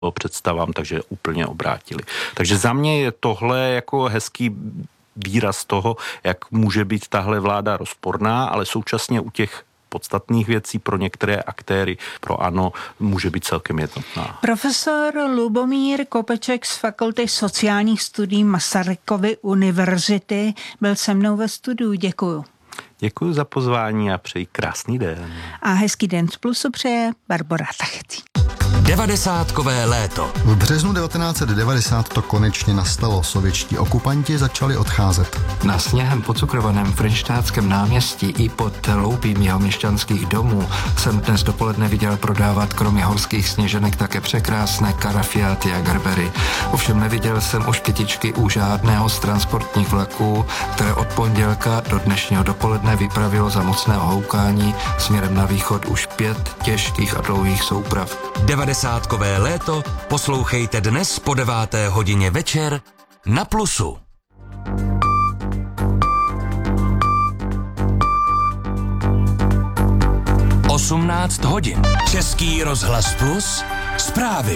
představám, takže úplně obrátili. Takže za mě je tohle jako hezký výraz toho, jak může být tahle vláda rozporná, ale současně u těch podstatných věcí pro některé aktéry, pro ANO, může být celkem jednotná. Profesor Lubomír Kopeček z Fakulty sociálních studií Masarykovy univerzity byl se mnou ve studiu. Děkuju. Děkuji za pozvání a přeji krásný den. A hezký den z Plusu přeje Barbora Tachecí. 90kové léto. V březnu 1990 to konečně nastalo. Sovětští okupanti začali odcházet. Na sněhem pocukrovaném Frenštátském náměstí i pod loupím jeho měšťanských domů jsem dnes dopoledne viděl prodávat kromě horských sněženek také překrásné karafiáty a gerbery. Ovšem neviděl jsem už kytičky u žádného z transportních vlaků, které od pondělka do dnešního dopoledne vypravilo za mocného houkání směrem na východ už 5 těžkých a dlouhých souprav. 90kové léto poslouchejte dnes po 9. hodině večer na Plusu. Osmnáct hodin. Český rozhlas Plus. Zprávy.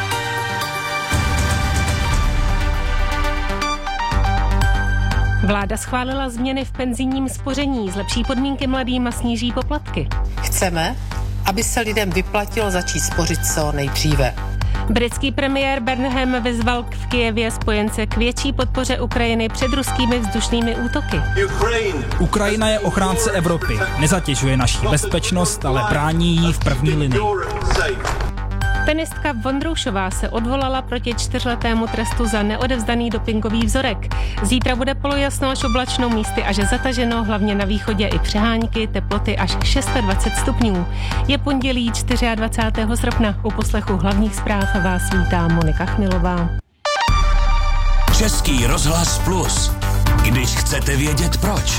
Vláda schválila změny v penzijním spoření, zlepší podmínky mladým a sníží poplatky. Chceme, aby se lidem vyplatilo začít spořit co nejdříve. Britský premiér Burnham vyzval v Kyjevě spojence k větší podpoře Ukrajiny před ruskými vzdušnými útoky. Ukrajina je ochránce Evropy. Nezatěžuje naši bezpečnost, ale brání ji v první linii. Tenistka Vondroušová se odvolala proti 4letému trestu za neodevzdaný dopingový vzorek. Zítra bude polojasno až oblačno, místy až zataženo, hlavně na východě i přehánky, teploty až 26 stupňů. Je pondělí 24. srpna. U poslechu hlavních zpráv vás vítá Monika Chmilová. Český rozhlas Plus. Když chcete vědět proč.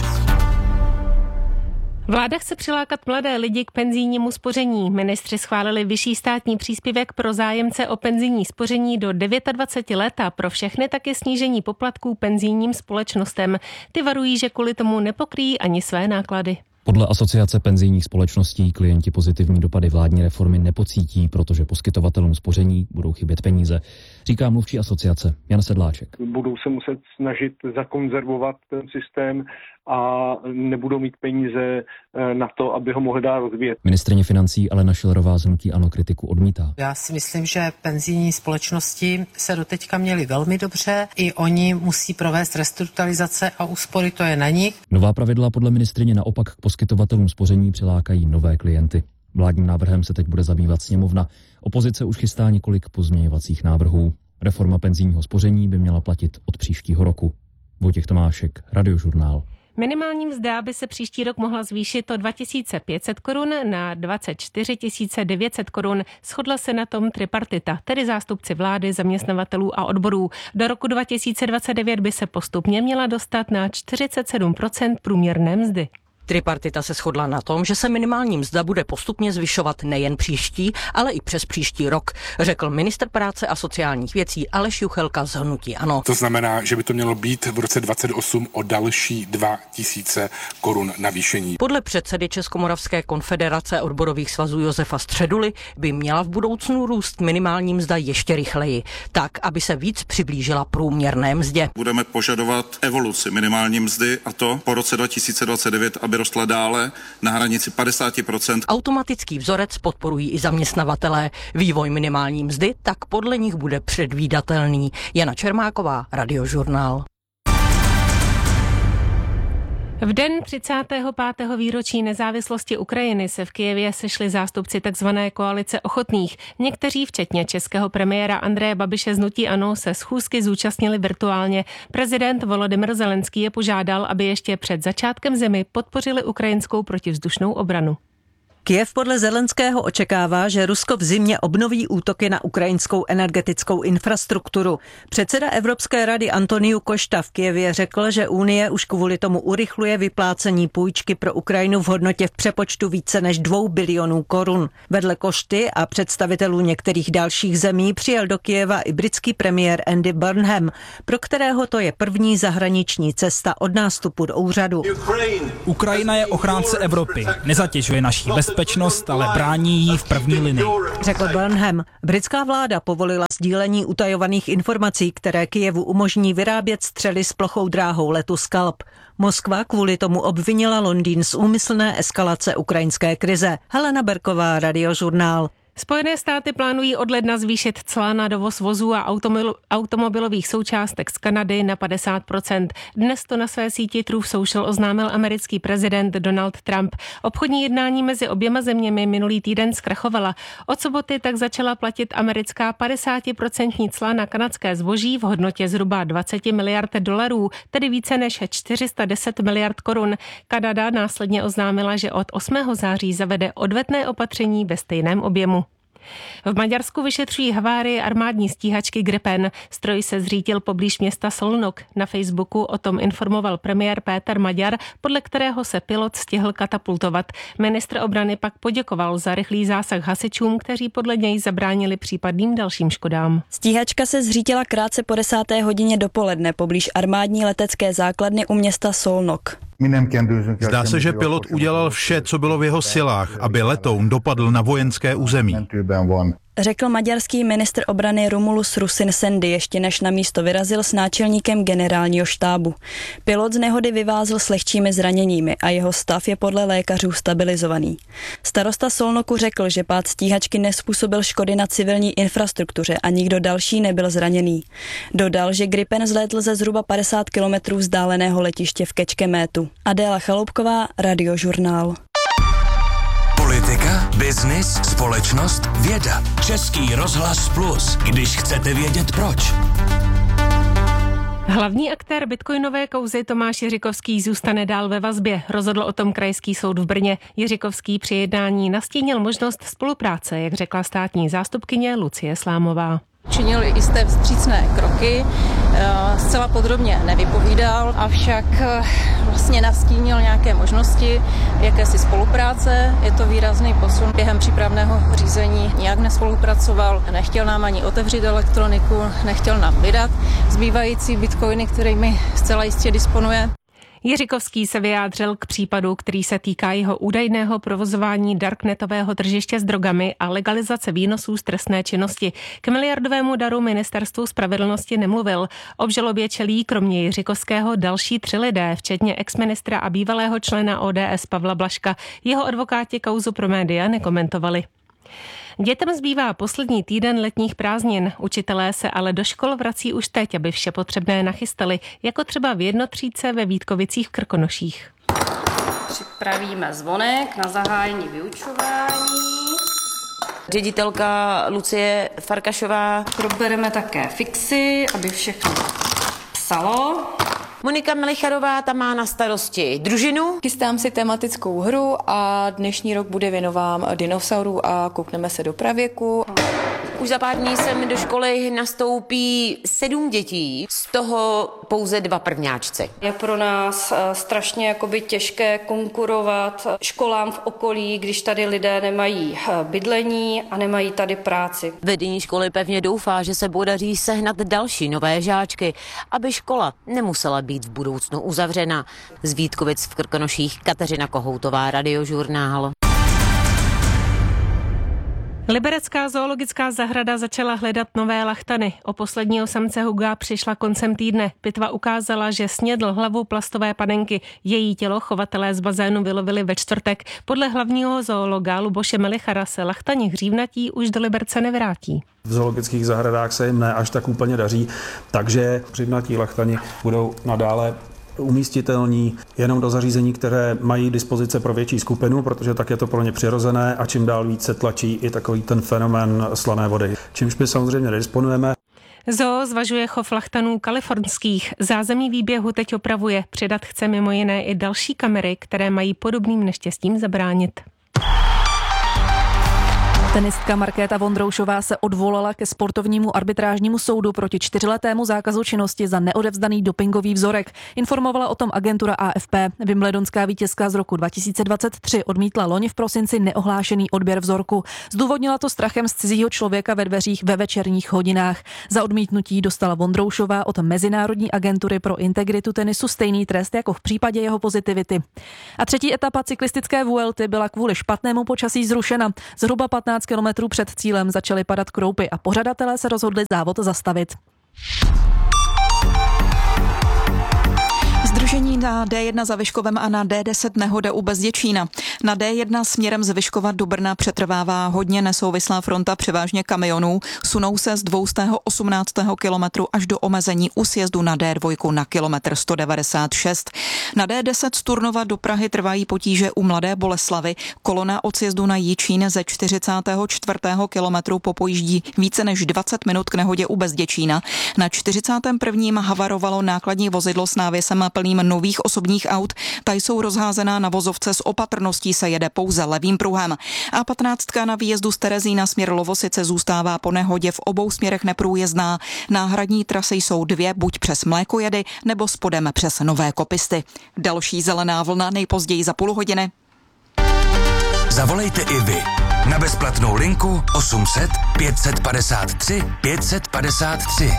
Vláda chce přilákat mladé lidi k penzijnímu spoření. Ministři schválili vyšší státní příspěvek pro zájemce o penzijní spoření do 29 let a pro všechny také snížení poplatků penzijním společnostem. Ty varují, že kvůli tomu nepokryjí ani své náklady. Podle Asociace penzijních společností klienti pozitivní dopady vládní reformy nepocítí, protože poskytovatelům spoření budou chybět peníze, říká mluvčí asociace Jan Sedláček. Budou se muset snažit zakonzervovat ten systém a nebudou mít peníze na to, aby ho mohli dál rozvíjet. Ministryně financí Alena Schillerová z hnutí ANO kritiku odmítá. Já si myslím, že penzijní společnosti se doteďka měly velmi dobře. I oni musí provést restrukturalizace a úspory, to je na nich. Nová pravidla podle ministryně naopak k poskytovatelům spoření přilákají nové klienty. Vládním návrhem se teď bude zabývat sněmovna. Opozice už chystá několik pozměňovacích návrhů. Reforma penzijního spoření by měla platit od příštího roku. Vojtěch Tomášek, Radiožurnál. Minimální mzda by se příští rok mohla zvýšit o 2500 korun na 24 900 korun. Shodla se na tom tripartita, tedy zástupci vlády, zaměstnavatelů a odborů. Do roku 2029 by se postupně měla dostat na 47% průměrné mzdy. Tripartita se shodla na tom, že se minimální mzda bude postupně zvyšovat nejen příští, ale i přes příští rok, řekl ministr práce a sociálních věcí Aleš Juchelka z hnutí ANO. To znamená, že by to mělo být v roce 2028 o další 2000 korun navýšení. Podle předsedy Českomoravské konfederace odborových svazů Josefa Středuly by měla v budoucnu růst minimální mzda ještě rychleji, tak, aby se víc přiblížila průměrné mzdě. Budeme požadovat evoluci minimální mzdy a to po roce 2029, aby rostla dále na hranici 50%. Automatický vzorec podporují i zaměstnavatelé. Vývoj minimální mzdy tak podle nich bude předvídatelný. Jana Čermáková, Radiožurnál. V den 35. výročí nezávislosti Ukrajiny se v Kyjevě sešli zástupci tzv. Koalice ochotných. Někteří, včetně českého premiéra Andreje Babiše z hnutí ANO, se schůzky zúčastnili virtuálně. Prezident Volodymyr Zelenský je požádal, aby ještě před začátkem zimy podpořili ukrajinskou protivzdušnou obranu. Kyjev podle Zelenského očekává, že Rusko v zimě obnoví útoky na ukrajinskou energetickou infrastrukturu. Předseda Evropské rady Antoniu Košta v Kyjevě řekl, že Unie už kvůli tomu urychluje vyplácení půjčky pro Ukrajinu v hodnotě v přepočtu více než 2 bilionů korun. Vedle Košty a představitelů některých dalších zemí přijel do Kyjeva i britský premiér Andy Burnham, pro kterého to je první zahraniční cesta od nástupu do úřadu. Ukrajina je ochránce Evropy. Nezatěžuje naší bezpečnost, bezpečnost, ale brání ji v první linii. Řekl Burnham. Britská vláda povolila sdílení utajovaných informací, které Kyjevu umožní vyrábět střely s plochou dráhou letu Scalp. Moskva kvůli tomu obvinila Londýn z úmyslné eskalace ukrajinské krize. Helena Berková, Radiožurnál. Spojené státy plánují od ledna zvýšit cla na dovoz vozů a automobilových součástek z Kanady na 50%. Dnes to na své síti Truth Social oznámil americký prezident Donald Trump. Obchodní jednání mezi oběma zeměmi minulý týden zkrachovala. Od soboty tak začala platit americká 50% cla na kanadské zboží v hodnotě zhruba 20 miliard dolarů, tedy více než 410 miliard korun. Kanada následně oznámila, že od 8. září zavede odvetné opatření ve stejném objemu. V Maďarsku vyšetřují havárii armádní stíhačky Gripen. Stroj se zřítil poblíž města Szolnok. Na Facebooku o tom informoval premiér Péter Maďar, podle kterého se pilot stihl katapultovat. Ministr obrany pak poděkoval za rychlý zásah hasičům, kteří podle něj zabránili případným dalším škodám. Stíhačka se zřítila krátce po 10. hodině dopoledne poblíž armádní letecké základny u města Szolnok. Zdá se, že pilot udělal vše, co bylo v jeho silách, aby letoun dopadl na vojenské území. Řekl maďarský ministr obrany Romulus Rusin Sendy, ještě než na místo vyrazil s náčelníkem generálního štábu. Pilot z nehody vyvázl s lehčími zraněními a jeho stav je podle lékařů stabilizovaný. Starosta Szolnoku řekl, že pád stíhačky nezpůsobil škody na civilní infrastruktuře a nikdo další nebyl zraněný. Dodal, že Gripen zlétl ze zhruba 50 kilometrů vzdáleného letiště v Kečkemétu. Adéla Chaloupková, Radiožurnál. Politika, biznis, společnost, věda. Český rozhlas Plus, když chcete vědět proč. Hlavní aktér bitcoinové kauzy Tomáš Jiřikovský zůstane dál ve vazbě. Rozhodl o tom Krajský soud v Brně. Jiřikovský při jednání nastínil možnost spolupráce, jak řekla státní zástupkyně Lucie Slámová. Činil jisté vstřícné kroky, zcela podrobně nevypovídal, avšak vlastně nastínil nějaké možnosti jakési spolupráce. Je to výrazný posun. Během přípravného řízení nijak nespolupracoval, nechtěl nám ani otevřít elektroniku, nechtěl nám vydat zbývající bitcoiny, kterými zcela jistě disponuje. Jiřikovský se vyjádřil k případu, který se týká jeho údajného provozování darknetového tržiště s drogami a legalizace výnosů z trestné činnosti. K miliardovému daru ministerstvu spravedlnosti nemluvil. Obžalobě čelí kromě Jiřikovského další 3 lidé, včetně exministra a bývalého člena ODS Pavla Blažka. Jeho advokáti kauzu pro média nekomentovali. Dětem zbývá poslední týden letních prázdnin. Učitelé se ale do škol vrací už teď, aby vše potřebné nachystali, jako třeba v jednotřídce ve Vítkovicích v Krkonoších. Připravíme zvonek na zahájení vyučování. Ředitelka Lucie Farkašová. Probereme také fixy, aby všechno psalo. Monika Melicharová tam má na starosti družinu. Chystám si tematickou hru a dnešní rok bude věnován dinosaurů a koukneme se do pravěku. Už za pár dní sem do školy nastoupí 7 dětí, z toho pouze 2 prvňáčci. Je pro nás strašně těžké konkurovat školám v okolí, když tady lidé nemají bydlení a nemají tady práci. Vedení školy pevně doufá, že se podaří sehnat další nové žáčky, aby škola nemusela být v budoucnu uzavřena. Z Vítkovic v Krkonoších Kateřina Kohoutová, Radiožurnál. Liberecká zoologická zahrada začala hledat nové lachtany. O posledního samce huga přišla koncem týdne. Pitva ukázala, že snědl hlavu plastové panenky. Její tělo chovatelé z bazénu vylovili ve čtvrtek. Podle hlavního zoologa Luboše Melichara se lachtani hřívnatí už do Liberce nevrátí. V zoologických zahradách se jim ne až tak úplně daří, takže hřívnatí lachtani budou nadále umístitelní jenom do zařízení, které mají dispozice pro větší skupinu, protože tak je to pro ně přirozené a čím dál více tlačí i takový ten fenomén slané vody. Čímž my samozřejmě nedisponujeme. Zoo zvažuje chov lachtanů kalifornských. Zázemí výběhu teď opravuje. Přidat chce mimo jiné i další kamery, které mají podobným neštěstím zabránit. Tenistka Markéta Vondroušová se odvolala ke sportovnímu arbitrážnímu soudu proti 4letému zákazu činnosti za neodevzdaný dopingový vzorek. Informovala o tom agentura AFP. Wimbledonská vítězka z roku 2023 odmítla loni v prosinci neohlášený odběr vzorku. Zdůvodnila to strachem z cizího člověka ve dveřích ve večerních hodinách. Za odmítnutí dostala Vondroušová od Mezinárodní agentury pro integritu tenisu stejný trest jako v případě jeho pozitivity. A třetí etapa cyklistické Vuelty byla kvůli špatnému počasí zrušena. Zhruba 15 kilometrů před cílem začaly padat kroupy a pořadatelé se rozhodli závod zastavit. Zdržení na D1 za Vyškovem a na D10 nehoda u Bezděčína. Na D1 směrem z Vyškova do Brna přetrvává hodně nesouvislá fronta převážně kamionů. Sunou se z 218. kilometru až do omezení u sjezdu na D2 na kilometr 196. Na D10 z Turnova do Prahy trvají potíže u Mladé Boleslavy. Kolona od sjezdu na Jičín ze 44. kilometru popojíždí více než 20 minut k nehodě u Bezděčína. Na 41. havarovalo nákladní vozidlo s návěsem plným nových osobních aut. Ta jsou rozházená na vozovce, s opatrností se jede pouze levým pruhem. A15 na výjezdu z Terezína směr Lovosice zůstává po nehodě v obou směrech neprůjezdná. Náhradní trasy jsou dvě, buď přes Mlékojedy nebo spodem přes Nové Kopisty. Další zelená vlna nejpozději za půl hodiny. Zavolejte i vy na bezplatnou linku 800 553 553.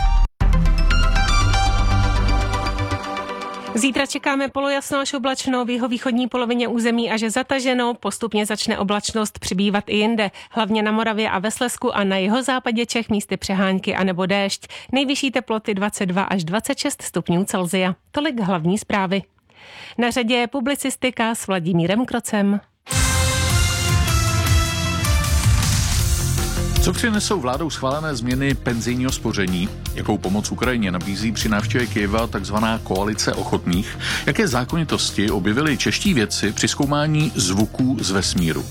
Zítra čekáme polojasno až oblačno v jihovýchodní polovině území a že zataženo, postupně začne oblačnost přibývat i jinde, hlavně na Moravě a ve Slezsku a na jihozápadě Čech místy přehánky anebo déšť. Nejvyšší teploty 22 až 26 stupňů Celsia. Tolik hlavní zprávy. Na řadě je publicistika s Vladimírem Krocem. Co přinesou vládou schválené změny penzijního spoření? Jakou pomoc Ukrajině nabízí při návštěvě Kyjeva takzvaná koalice ochotných? Jaké zákonitosti objevili čeští vědci při zkoumání zvuků z vesmíru?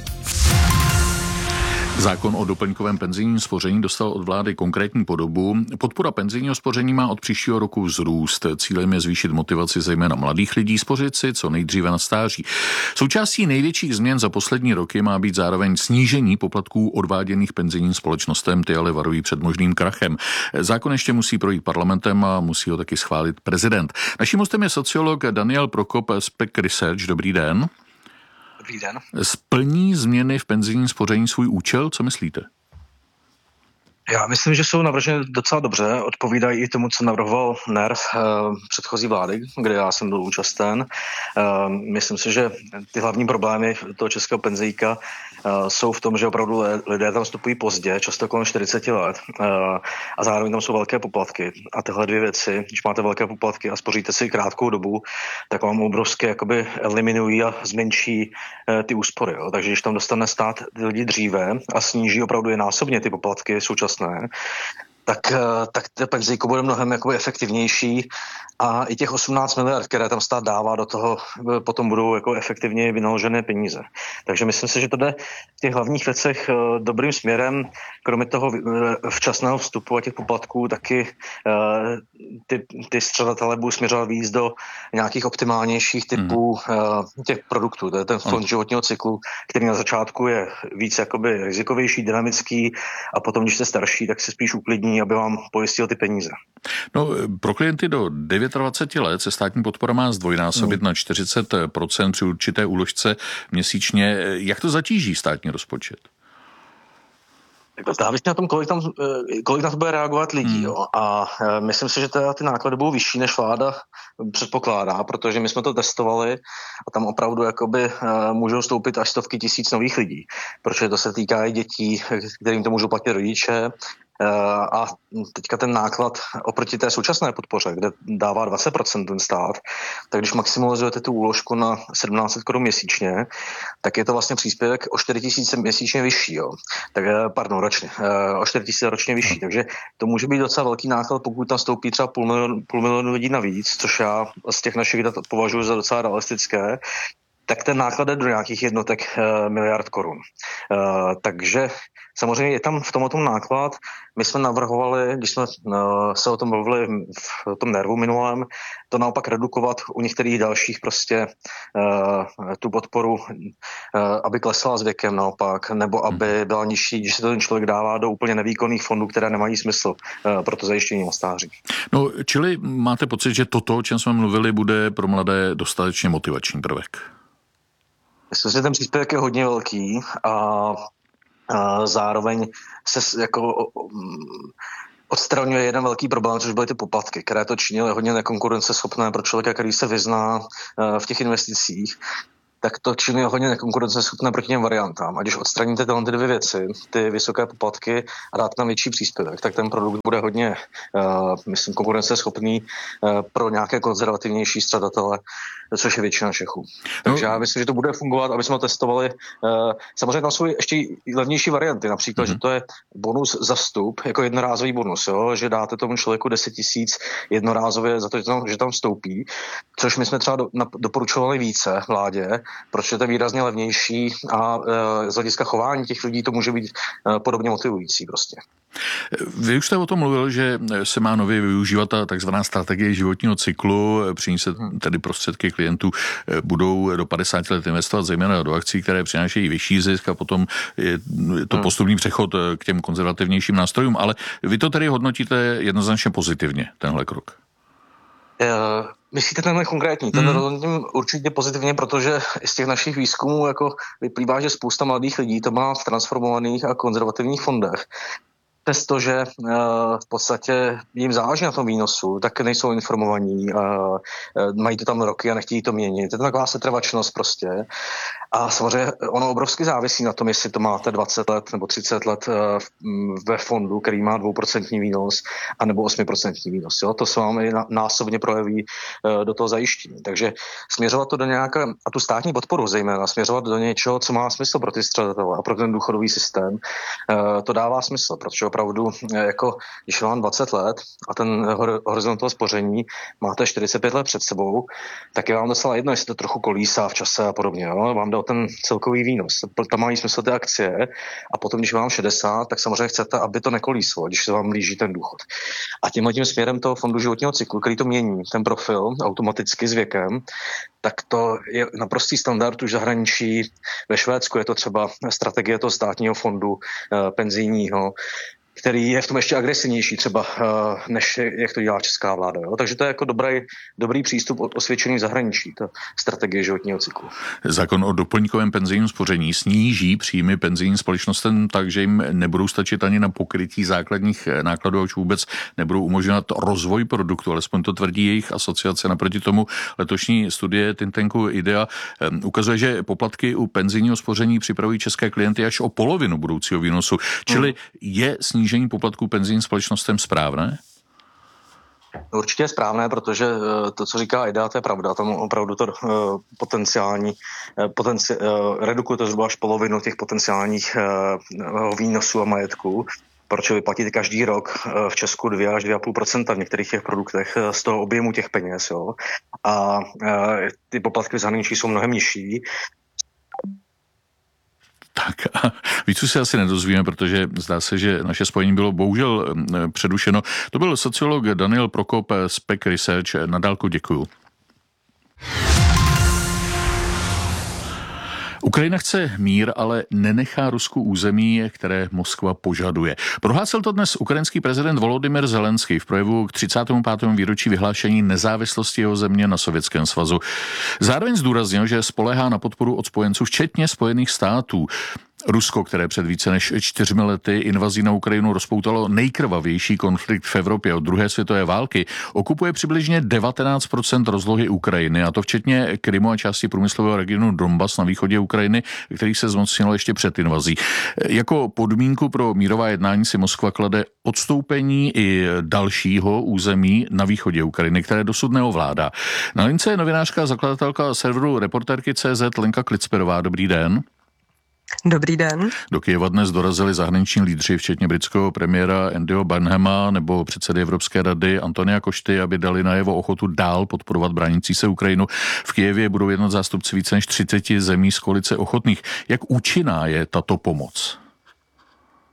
Zákon o doplňkovém penzijním spoření dostal od vlády konkrétní podobu. Podpora penzijního spoření má od příštího roku vzrůst. Cílem je zvýšit motivaci zejména mladých lidí spořit si co nejdříve na stáří. Součástí největších změn za poslední roky má být zároveň snížení poplatků odváděných penzijním společnostem, ty ale varují před možným krachem. Zákon ještě musí projít parlamentem a musí ho taky schválit prezident. Naším hostem je sociolog Daniel Prokop z PEC Research. Dobrý den. Dobrý den. Splní změny v penzijním spoření svůj účel? Co myslíte? Já myslím, že jsou navrženy docela dobře, odpovídají i tomu, co navrhoval NERV předchozí vlády, kde já jsem byl účasten. Myslím si, že ty hlavní problémy toho českého penzijka jsou v tom, že opravdu lidé tam vstupují pozdě, často kolem 40 let a zároveň tam jsou velké poplatky. A tyhle dvě věci, když máte velké poplatky a spoříte si krátkou dobu, tak vám obrovské jakoby eliminují a zmenší ty úspory. Jo. Takže když tam dostane stát ty lidi dříve a sníží opravdu je násobně ty poplatky současné, tak to penzijko bude mnohem jakoby efektivnější a i těch 18 miliard, které tam stát dává do toho, potom budou jako efektivně vynaložené peníze. Takže myslím si, že to jde v těch hlavních věcech dobrým směrem, kromě toho včasného vstupu a těch poplatků taky ty střadatelé budou směřovat víc do nějakých optimálnějších typů těch produktů. To je ten fond životního cyklu, který na začátku je víc jakoby rizikovější, dynamický a potom, když jste starší, tak se spíš uklidní, aby vám pojistil ty peníze. No, pro klienty do 29 let se státní podpora má zdvojnásobit na 40% při určité úložce měsíčně. Jak to zatíží státní rozpočet? Závisí na tom, kolik na to bude reagovat lidí. Jo. A myslím si, že ty náklady budou vyšší, než vláda předpokládá, protože my jsme to testovali a tam opravdu jakoby můžou vstoupit až stovky tisíc nových lidí, protože to se týká i dětí, kterým to můžou platit rodiče. A teďka ten náklad oproti té současné podpoře, kde dává 20% ten stát, tak když maximalizujete tu úložku na 1700 Kč měsíčně, tak je to vlastně příspěvek o 4 000 měsíčně vyšší. Jo. Tak, ročně. O 4 000 ročně vyšší. Takže to může být docela velký náklad, pokud tam stoupí třeba půl milionu lidí navíc, což já z těch našich dat považuji za docela realistické, tak ten náklad je do nějakých jednotek miliard korun. Takže samozřejmě je tam v tomto náklad. My jsme navrhovali, když jsme se o tom bavili v tom nervu minulém, to naopak redukovat u některých dalších prostě tu podporu, aby klesala s věkem naopak, nebo aby byla nižší, když se to ten člověk dává do úplně nevýkonných fondů, které nemají smysl pro to zajištění na stáří. No, čili máte pocit, že toto, o čem jsme mluvili, bude pro mladé dostatečně motivační prvek? Myslím si, že ten příspěvek je hodně velký a zároveň se jako odstraňuje jeden velký problém, což byly ty poplatky, které to činily hodně nekonkurenceschopné pro člověka, který se vyzná v těch investicích. Tak to činuje hodně nekonkurenceschopné proti těm variantám. A když odstraníte tyhle dvě věci, ty vysoké poplatky a dáte tam větší příspěvek, tak ten produkt bude hodně, myslím, konkurenceschopný pro nějaké konzervativnější střadatele, což je většina Čechů. Takže já myslím, že to bude fungovat, aby jsme testovali. Samozřejmě tam jsou ještě levnější varianty, například, že to je bonus za vstup, jako jednorázový bonus, jo? Že dáte tomu člověku 10 000 jednorázově za to, že tam vstoupí, což my jsme třeba doporučovali více vládě, protože to je výrazně levnější a z hlediska chování těch lidí to může být podobně motivující prostě. Vy už jste o tom mluvil, že se má nově využívat ta takzvaná strategie životního cyklu, při ní se tedy prostředky klientů budou do 50 let investovat zejména do akcí, které přinášejí vyšší zisk a potom je to postupný přechod k těm konzervativnějším nástrojům, ale vy to tedy hodnotíte jednoznačně pozitivně, tenhle krok. Myslíte tenhle konkrétní? Ten rozhodně určitě pozitivně, protože z těch našich výzkumů jako vyplývá, že spousta mladých lidí to má v transformovaných a konzervativních fondech. Přestože v podstatě jim záleží na tom výnosu, tak nejsou informovaní, mají to tam roky a nechtějí to měnit. Je to taková setrvačnost prostě. A samozřejmě ono obrovsky závisí na tom, jestli to máte 20 let nebo 30 let ve fondu, který má 2% výnos a nebo 8% výnos. Jo? To se vám násobně projeví do toho zajištění. Takže směřovat to do nějaké, a tu státní podporu zejména, směřovat do něčeho, co má smysl pro ty střadatele a pro ten důchodový systém, to dává smysl, protože opravdu, jako když mám 20 let a ten horizont toho spoření máte 45 let před sebou, tak je vám docela jedno, jestli to trochu kolísá v čase a podobně. Jo? Vám jde o ten celkový výnos. Tam mají smysl ty akcie a potom, když vám 60, tak samozřejmě chcete, aby to nekolíslo, když se vám blíží ten důchod. A tímhletím směrem toho fondu životního cyklu, který to mění, ten profil automaticky s věkem, tak to je naprostý standard už v zahraničí. Ve Švédsku je to třeba strategie toho státního fondu penzijního, který je v tom ještě agresivnější třeba, než jak to dělá česká vláda. Jo? Takže to je jako dobrý přístup osvědčený v zahraničí, ta strategie životního cyklu. Zákon o doplňkovém penzijním spoření sníží příjmy penzijním společnostem, takže jim nebudou stačit ani na pokrytí základních nákladů, a už vůbec nebudou umožňovat rozvoj produktu, alespoň to tvrdí jejich asociace. Naproti tomu letošní studie think tanku IDEA ukazuje, že poplatky u penzijního spoření připravují české klienty až o polovinu budoucího výnosu. Čili je snížení poplatků penzijním společnostem správné? Určitě je správné, protože to, co říká IDEA, to je pravda. Tam opravdu to redukuje to zhruba až polovinu těch potenciálních výnosů a majetků. Proč vyplatíte každý rok v Česku 2 až 2,5% v některých těch produktech z toho objemu těch peněz. Jo? A ty poplatky v zahraničí jsou mnohem nižší. Tak a víc už se asi nedozvíme, protože zdá se, že naše spojení bylo bohužel přerušeno. To byl sociolog Daniel Prokop z PEC Research. Na dálku děkuju. Ukrajina chce mír, ale nenechá Rusku území, které Moskva požaduje. Prohlásil to dnes ukrajinský prezident Volodymyr Zelenský v projevu k 35. výročí vyhlášení nezávislosti jeho země na Sovětském svazu. Zároveň zdůraznil, že spoléhá na podporu od spojenců, včetně Spojených států. Rusko, které před více než 4 lety invazí na Ukrajinu rozpoutalo nejkrvavější konflikt v Evropě od druhé světové války, okupuje přibližně 19% rozlohy Ukrajiny, a to včetně Krymu a části průmyslového regionu Donbas na východě Ukrajiny, který se zmocnilo ještě před invazí. Jako podmínku pro mírová jednání si Moskva klade odstoupení i dalšího území na východě Ukrajiny, které dosud neovládá. Na lince je novinářka a zakladatelka serveru Reportérky.cz Lenka Klicperová. Dobrý den. Dobrý den. Do Kyjeva dnes dorazili zahraniční lídři, včetně britského premiéra Andyho Burnhama nebo předsedy Evropské rady Antonia Košty, aby dali najevo ochotu dál podporovat bránící se Ukrajinu. V Kyjevě budou jednat zástupci více než 30 zemí z koalice ochotných. Jak účinná je tato pomoc?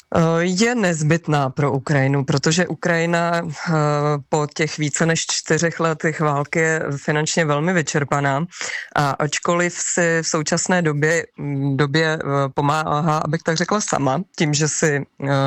Je nezbytná pro Ukrajinu, protože Ukrajina po těch více než 4 letech války je finančně velmi vyčerpaná a ačkoliv si v současné době pomáhá, abych tak řekla sama, tím, že si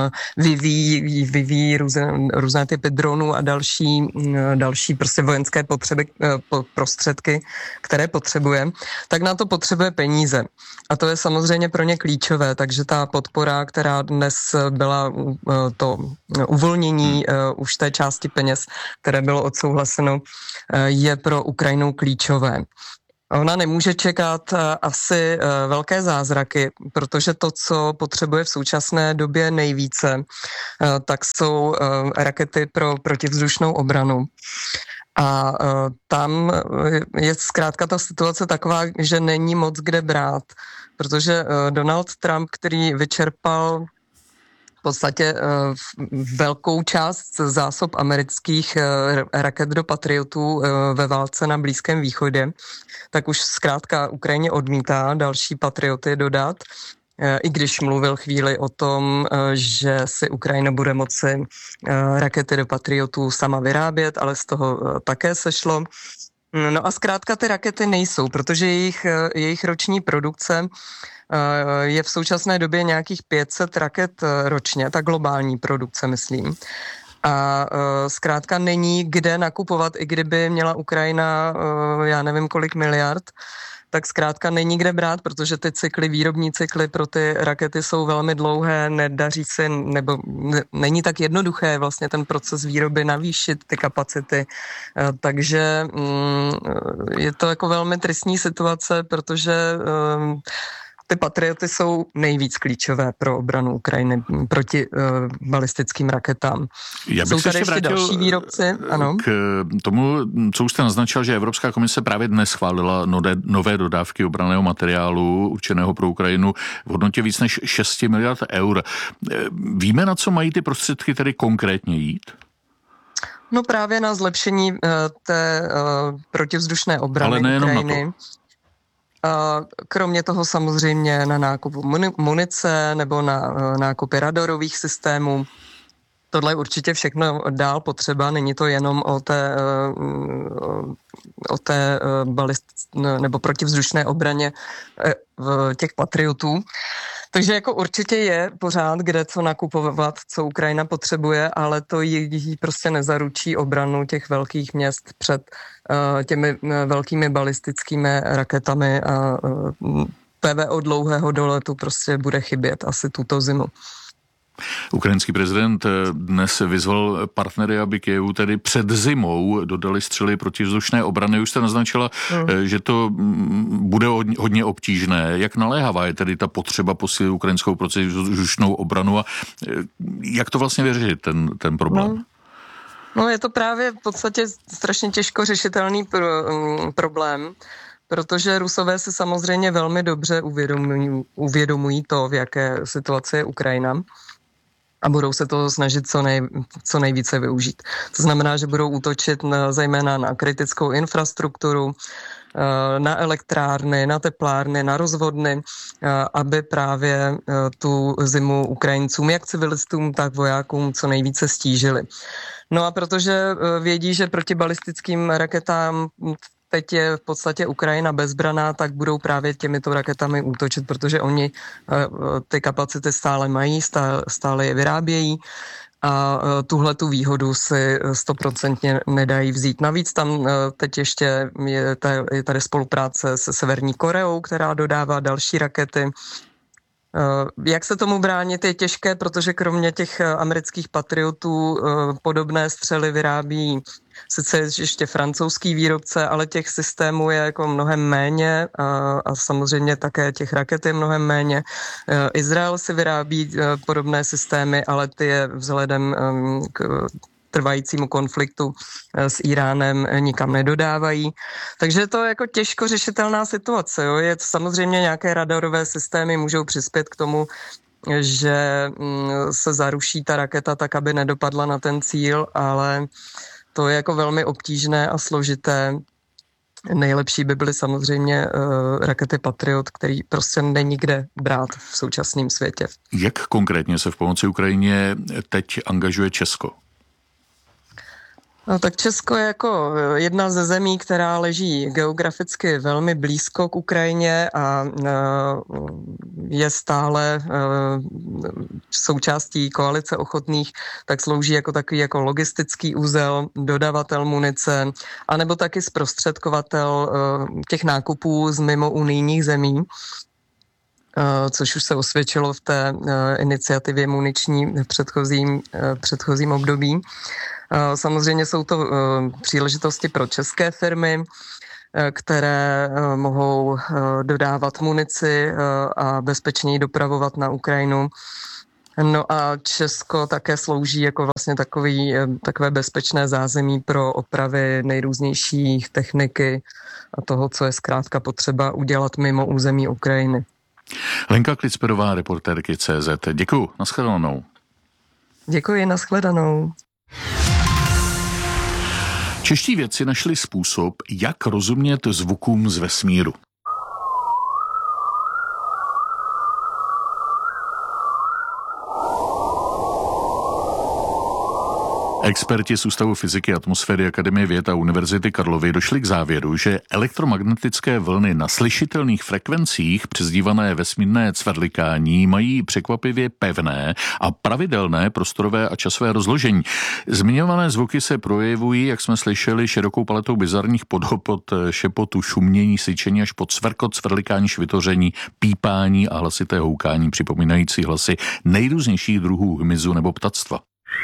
vyvíjí různé typy dronů a další prostě vojenské prostředky, které potřebuje, tak na to potřebuje peníze. A to je samozřejmě pro ně klíčové, takže ta podpora, která dnes byla to uvolnění už té části peněz, které bylo odsouhlaseno, je pro Ukrajinu klíčové. Ona nemůže čekat asi velké zázraky, protože to, co potřebuje v současné době nejvíce, tak jsou rakety pro protivzdušnou obranu. A tam je zkrátka ta situace taková, že není moc kde brát, protože Donald Trump, který vyčerpal v podstatě velkou část zásob amerických raket do Patriotů ve válce na Blízkém východě, tak už zkrátka Ukrajině odmítá další Patrioty dodat, i když mluvil chvíli o tom, že si Ukrajina bude moci rakety do Patriotů sama vyrábět, ale z toho také sešlo. No a zkrátka ty rakety nejsou, protože jejich roční produkce je v současné době nějakých 500 raket ročně, ta globální produkce, myslím. A zkrátka není kde nakupovat, i kdyby měla Ukrajina, já nevím kolik miliard, tak zkrátka není kde brát, protože ty výrobní cykly pro ty rakety jsou velmi dlouhé, nedaří se, nebo není tak jednoduché vlastně ten proces výroby navýšit ty kapacity. Takže je to jako velmi tristní situace, protože ty Patrioty jsou nejvíc klíčové pro obranu Ukrajiny proti balistickým raketám. Jsou tady ještě další výrobci? Ano. K tomu, co už jste naznačil, že Evropská komise právě dnes schválila nové dodávky obranného materiálu určeného pro Ukrajinu v hodnotě víc než 6 miliard eur. Víme, na co mají ty prostředky tedy konkrétně jít? No právě na zlepšení té protivzdušné obrany Ukrajiny. Kromě toho samozřejmě na nákupu munice nebo na nákupy radarových systémů. Tohle je určitě všechno dál potřeba, není to jenom o té nebo protivzdušné obraně těch Patriotů. Takže jako určitě je pořád kde co nakupovat, co Ukrajina potřebuje, ale to jí prostě nezaručí obranu těch velkých měst před těmi velkými balistickými raketami a PVO dlouhého doletu prostě bude chybět asi tuto zimu. Ukrajinský prezident dnes vyzval partnery, aby Kyjevu tedy před zimou dodali střely protivzdušné obrany. Už jste naznačila, že to bude hodně obtížné. Jak naléhavá je tedy ta potřeba posílit ukrajinskou protivzdušnou obranu a jak to vlastně vyřešit, ten problém? No je to právě v podstatě strašně těžko řešitelný problém, protože Rusové si samozřejmě velmi dobře uvědomují to, v jaké situaci je Ukrajina. A budou se toho snažit co nejvíce využít. To znamená, že budou útočit zejména na kritickou infrastrukturu, na elektrárny, na teplárny, na rozvodny, aby právě tu zimu Ukrajincům, jak civilistům, tak vojákům co nejvíce stížili. No a protože vědí, že proti balistickým raketám teď je v podstatě Ukrajina bezbraná, tak budou právě těmito raketami útočit, protože oni ty kapacity stále mají, stále je vyrábějí a tuhle tu výhodu si 100% nedají vzít. Navíc tam teď ještě je tady spolupráce se Severní Koreou, která dodává další rakety. Jak se tomu bránit je těžké, protože kromě těch amerických Patriotů podobné střely vyrábí sice ještě francouzský výrobce, ale těch systémů je jako mnohem méně a samozřejmě také těch raket je mnohem méně. Izrael si vyrábí podobné systémy, ale ty je vzhledem k trvajícímu konfliktu s Iránem nikam nedodávají. Takže to je jako těžko řešitelná situace. Jo? Je to samozřejmě nějaké radarové systémy můžou přispět k tomu, že se zaruší ta raketa tak, aby nedopadla na ten cíl, ale to je jako velmi obtížné a složité. Nejlepší by byly samozřejmě rakety Patriot, který prostě není kde brát v současném světě. Jak konkrétně se v pomoci Ukrajině teď angažuje Česko? No, tak Česko je jako jedna ze zemí, která leží geograficky velmi blízko k Ukrajině a je stále součástí koalice ochotných, tak slouží jako takový jako logistický úzel, dodavatel munice, anebo taky zprostředkovatel těch nákupů z mimo unijních zemí, což už se osvědčilo v té iniciativě muniční v předchozím období. Samozřejmě jsou to příležitosti pro české firmy, které mohou dodávat munici a bezpečněji dopravovat na Ukrajinu. No a Česko také slouží jako vlastně takové bezpečné zázemí pro opravy nejrůznějších techniky a toho, co je zkrátka potřeba udělat mimo území Ukrajiny. Lenka Klicperová, reportérky CZ. Děkuju, nashledanou. Děkuji, nashledanou. Čeští vědci našli způsob, jak rozumět zvukům z vesmíru. Experti z Ústavu fyziky, atmosféry Akademie věd a Univerzity Karlovy došli k závěru, že elektromagnetické vlny na slyšitelných frekvencích, přezdívané vesmírné cvrlikání, mají překvapivě pevné a pravidelné prostorové a časové rozložení. Zmiňované zvuky se projevují, jak jsme slyšeli, širokou paletou bizarních podob od šepotu, šumění, syčení až pod cvrkot, cvrlikání, švitoření, pípání a hlasité houkání, připomínající hlasy nejrůznějších druhů hmyzu nebo ptactva.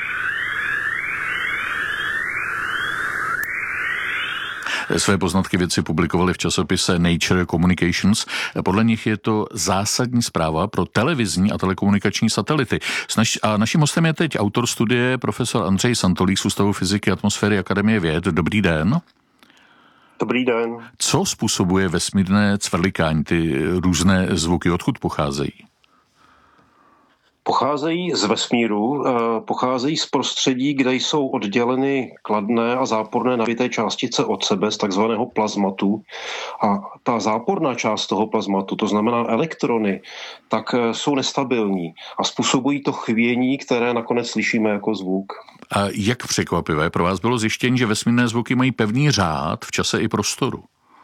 Své poznatky vědci publikovali v časopise Nature Communications. Podle nich je to zásadní zpráva pro televizní a telekomunikační satelity. A naším hostem je teď autor studie profesor Andřej Santolík z Ústavu fyziky, atmosféry Akademie věd. Dobrý den. Dobrý den. Co způsobuje vesmírné cvrlikání, ty různé zvuky, odkud pocházejí? Pocházejí z vesmíru, pocházejí z prostředí, kde jsou odděleny kladné a záporné nabité částice od sebe z takzvaného plazmatu. A ta záporná část toho plazmatu, to znamená elektrony, tak jsou nestabilní a způsobují to chvění, které nakonec slyšíme jako zvuk. A jak překvapivé pro vás bylo zjištění, že vesmírné zvuky mají pevný řád v čase i prostoru?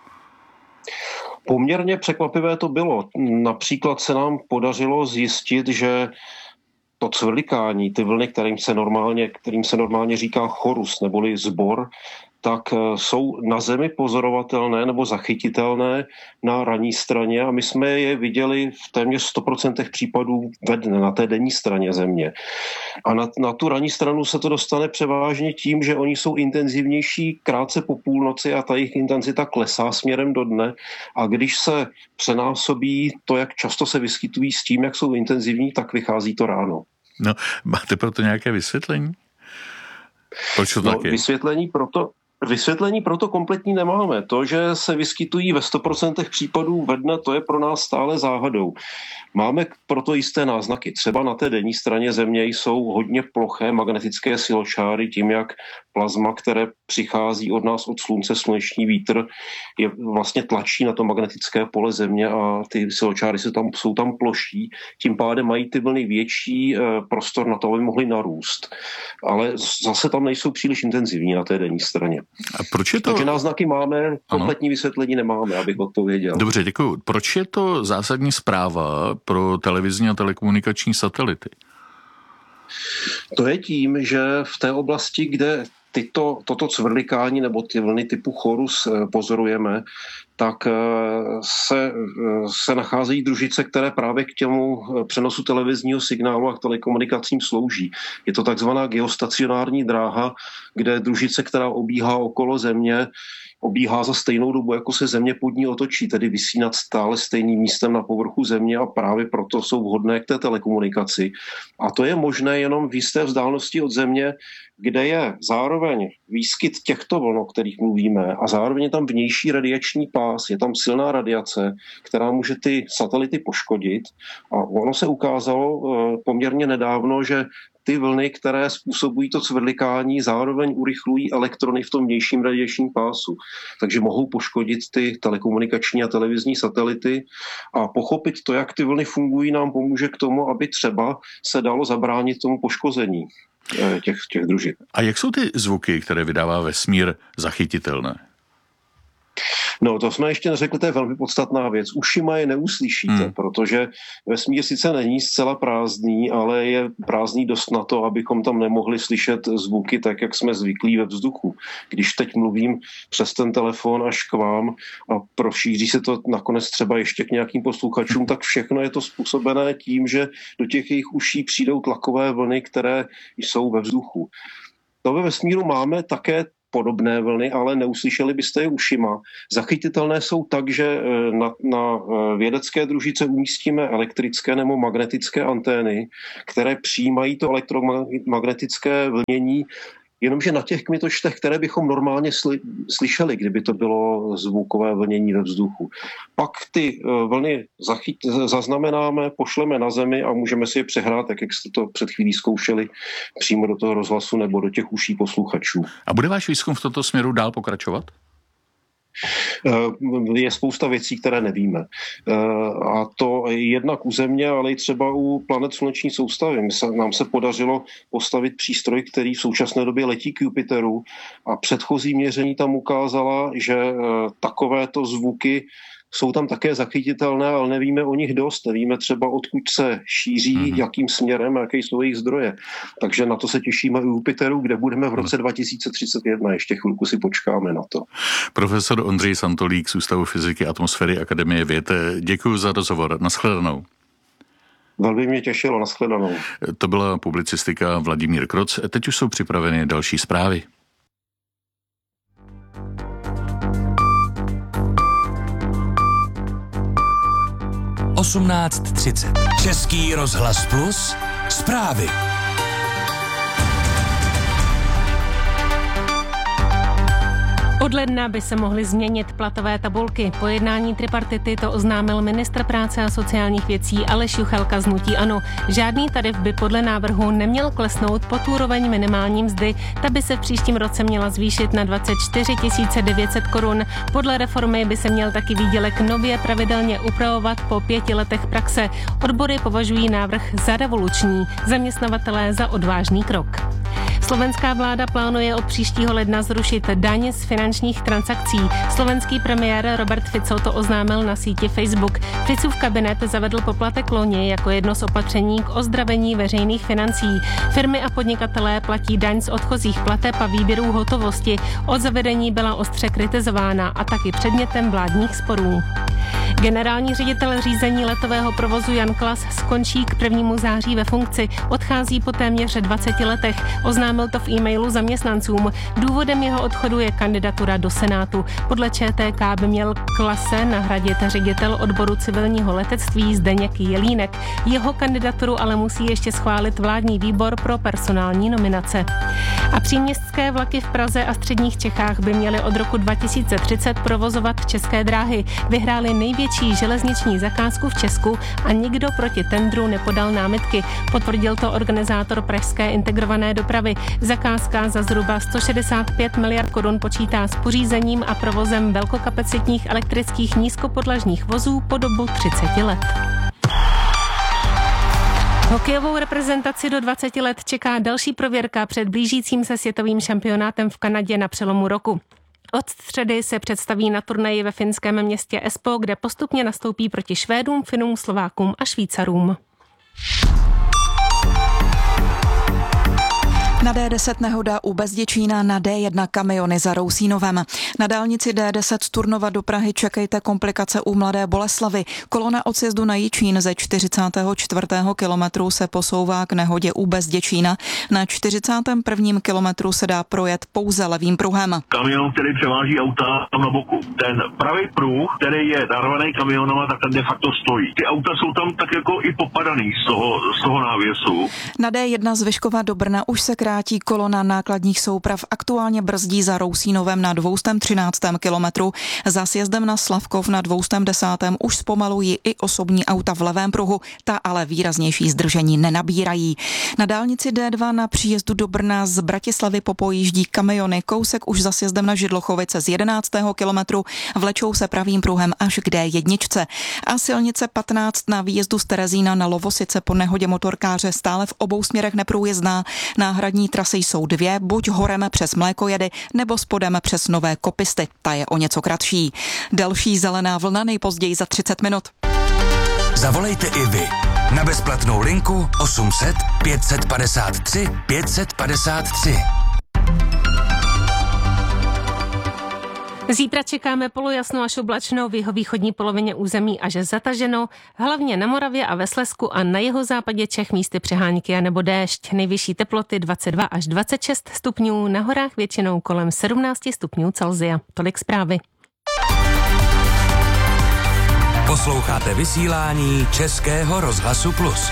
Poměrně překvapivé to bylo. Například se nám podařilo zjistit, že to cvrlikání, ty vlny, kterým se normálně říká chorus neboli zbor, tak jsou na Zemi pozorovatelné nebo zachytitelné na ranní straně a my jsme je viděli v téměř 100% případů ve dne, na té denní straně Země. A na tu ranní stranu se to dostane převážně tím, že oni jsou intenzivnější krátce po půlnoci a ta jejich intenzita klesá směrem do dne a když se přenásobí to, jak často se vyskytují s tím, jak jsou intenzivní, tak vychází to ráno. No, máte proto nějaké vysvětlení? Proč to tak je? Vysvětlení proto kompletní nemáme. To, že se vyskytují ve 100% případů ve dne, to je pro nás stále záhadou. Máme proto jisté náznaky. Třeba na té denní straně Země jsou hodně ploché magnetické siločáry, tím jak plazma, které přichází od nás od slunce, sluneční vítr, je vlastně tlačí na to magnetické pole Země a ty siločáry jsou tam ploší. Tím pádem mají ty vlny větší prostor na to, aby mohly narůst. Ale zase tam nejsou příliš intenzivní na té denní straně. A proč je to... Takže náznaky máme, kompletní vysvětlení nemáme, abych odpověděl. Dobře, děkuji. Proč je to zásadní zpráva pro televizní a telekomunikační satelity? To je tím, že v té oblasti, kde toto cvrlikání nebo ty vlny typu chorus pozorujeme, tak se nacházejí družice, které právě k těmu přenosu televizního signálu a k telekomunikacím slouží. Je to takzvaná geostacionární dráha, kde družice, která obíhá okolo Země, obíhá za stejnou dobu, jako se Země pod ní otočí, tedy visí nad stále stejným místem na povrchu Země a právě proto jsou vhodné k té telekomunikaci. A to je možné jenom v jisté vzdálenosti od Země, kde je zároveň výskyt těchto vln, o kterých mluvíme, a zároveň je tam vnější radiační pás, je tam silná radiace, která může ty satelity poškodit. A ono se ukázalo poměrně nedávno, že ty vlny, které způsobují to cvrlikání, zároveň urychlují elektrony v tom vnějším radiačním pásu. Takže mohou poškodit ty telekomunikační a televizní satelity a pochopit to, jak ty vlny fungují, nám pomůže k tomu, aby třeba se dalo zabránit tomu poškození těch družin. A jak jsou ty zvuky, které vydává vesmír, zachytitelné? No, to jsme ještě neřekli, to je velmi podstatná věc. Ušima je neuslyšíte, protože vesmír sice není zcela prázdný, ale je prázdný dost na to, abychom tam nemohli slyšet zvuky tak, jak jsme zvyklí ve vzduchu. Když teď mluvím přes ten telefon až k vám a prošíří se to nakonec třeba ještě k nějakým posluchačům, tak všechno je to způsobené tím, že do těch jejich uší přijdou tlakové vlny, které jsou ve vzduchu. To ve vesmíru máme také podobné vlny, ale neuslyšeli byste je ušima. Zachytitelné jsou tak, že na vědecké družice umístíme elektrické nebo magnetické antény, které přijímají to elektromagnetické vlnění, jenomže na těch kmitočtech, které bychom normálně slyšeli, kdyby to bylo zvukové vlnění ve vzduchu. Pak ty vlny zaznamenáme, pošleme na Zemi a můžeme si je přehrát, tak jak jste to před chvílí zkoušeli, přímo do toho rozhlasu nebo do těch uší posluchačů. A bude váš výzkum v tomto směru dál pokračovat? Je spousta věcí, které nevíme. A to jednak u Země, ale i třeba u planet sluneční soustavy. Nám se podařilo postavit přístroj, který v současné době letí k Jupiteru a předchozí měření tam ukázala, že takovéto zvuky jsou tam také zachytitelné, ale nevíme o nich dost. Nevíme třeba, odkud se šíří, jakým směrem a jaké jsou jejich zdroje. Takže na to se těšíme u Jupiteru, kde budeme v roce 2031. Ještě chvilku si počkáme na to. Profesor Ondřej Santolík z Ústavu fyziky atmosféry Akademie věd. Děkuji za rozhovor. Nashledanou. Velmi mě těšilo. Nashledanou. To byla publicistika Vladimír Kroc. Teď už jsou připraveny další zprávy. 18:30. Český rozhlas Plus. Zprávy. Od ledna by se mohly změnit platové tabulky. Po jednání tripartity to oznámil ministr práce a sociálních věcí Aleš Juchelka z hnutí ANO. Žádný tarif by podle návrhu neměl klesnout pod úroveň minimální mzdy. Ta by se v příštím roce měla zvýšit na 24 900 korun. Podle reformy by se měl taky výdělek nově pravidelně upravovat po 5 letech praxe. Odbory považují návrh za revoluční, zaměstnavatelé za odvážný krok. Slovenská vláda plánuje od příštího ledna zrušit daň z finančních transakcí. Slovenský premiér Robert Fico to oznámil na síti Facebook. Ficův kabinet zavedl poplatek loni jako jedno z opatření k ozdravení veřejných financí. Firmy a podnikatelé platí daň z odchozích plateb a výběrů hotovosti. Od zavedení byla ostře kritizována a taky předmětem vládních sporů. Generální ředitel řízení letového provozu Jan Klas skončí k 1. září ve funkci. Odchází po téměř 20 letech. Oznámil to v e-mailu zaměstnancům. Důvodem jeho odchodu je kandidatura do Senátu. Podle ČTK by měl Klase nahradit ředitel odboru civilního letectví Zdeněk Jelínek. Jeho kandidaturu ale musí ještě schválit vládní výbor pro personální nominace. A příměstské vlaky v Praze a středních Čechách by měly od roku 2030 provozovat České dráhy. Vyhráli největší železniční zakázku v Česku a nikdo proti tendru nepodal námitky. Potvrdil to organizátor pražské integrované dopravy. Zakázka za zhruba 165 miliard korun počítá s pořízením a provozem velkokapacitních elektrických nízkopodlažních vozů po dobu 30 let. Hokejovou reprezentaci do 20 let čeká další prověrka před blížícím se světovým šampionátem v Kanadě na přelomu roku. Od středy se představí na turnaji ve finském městě Espoo, kde postupně nastoupí proti Švédům, Finům, Slovákům a Švýcarům. Na D10 nehoda u Bezděčína, na D1 kamiony za Rousínovem. Na dálnici D10 z Turnova do Prahy čekejte komplikace u Mladé Boleslavi. Kolona od sjezdu na Jičín ze 44. kilometru se posouvá k nehodě u Bezděčína. Na 41. kilometru se dá projet pouze levým pruhem. Kamion, který převáží auta tam na boku. Ten pravý pruh, který je narvaný kamionama, tak ten de facto stojí. Ty auta jsou tam tak jako i popadaný z toho návěsu. Na D1 z Vyškova do Brna už se krátí vrátí kolona nákladních souprav. Aktuálně brzdí za Rousínovem na 213. kilometru. Za sjezdem na Slavkov na 210. už zpomalují i osobní auta v levém pruhu, ta ale výraznější zdržení nenabírají. Na dálnici D2 na příjezdu do Brna z Bratislavy popojíždí kamiony. Kousek už za sjezdem na Židlochovice z 11. kilometru, vlečou se pravým pruhem až k D1. A silnice 15 na výjezdu z Terezína na Lovosice po nehodě motorkáře stále v obou směrech neprůjezdná. Náhradní trasy jsou dvě, buď horem přes Mlékojedy nebo spodem přes Nové Kopisty. Ta je o něco kratší. Delší zelená vlna nejpozději za 30 minut. Zavolejte i vy na bezplatnou linku 800 553 553. Zítra čekáme polojasno až oblačno v jihovýchodní polovině území až zataženo, hlavně na Moravě a ve Slezsku a na jihozápadě Čech místy přehánky a nebo déšť. Nejvyšší teploty 22 až 26 stupňů, na horách většinou kolem 17 stupňů Celsia. Tolik zprávy. Posloucháte vysílání Českého rozhlasu Plus.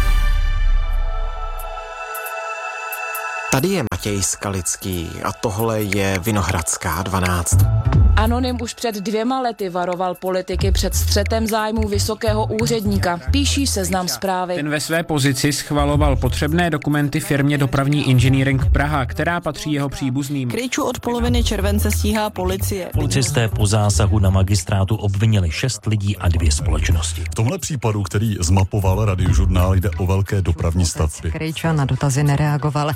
Tady je Matěj Skalický a tohle je Vinohradská 12. Anonym už před 2 lety varoval politiky před střetem zájmů vysokého úředníka, píší Seznam Zprávy. Ten ve své pozici schvaloval potřebné dokumenty firmě Dopravní inženýring Praha, která patří jeho příbuzným. Krejču od poloviny července stíhá policie. Policisté po zásahu na magistrátu obvinili 6 lidí a 2 společnosti. V tomhle případu, který zmapoval Radiožurnál, jde o velké dopravní stavby. Krejča na dotazy nereagoval.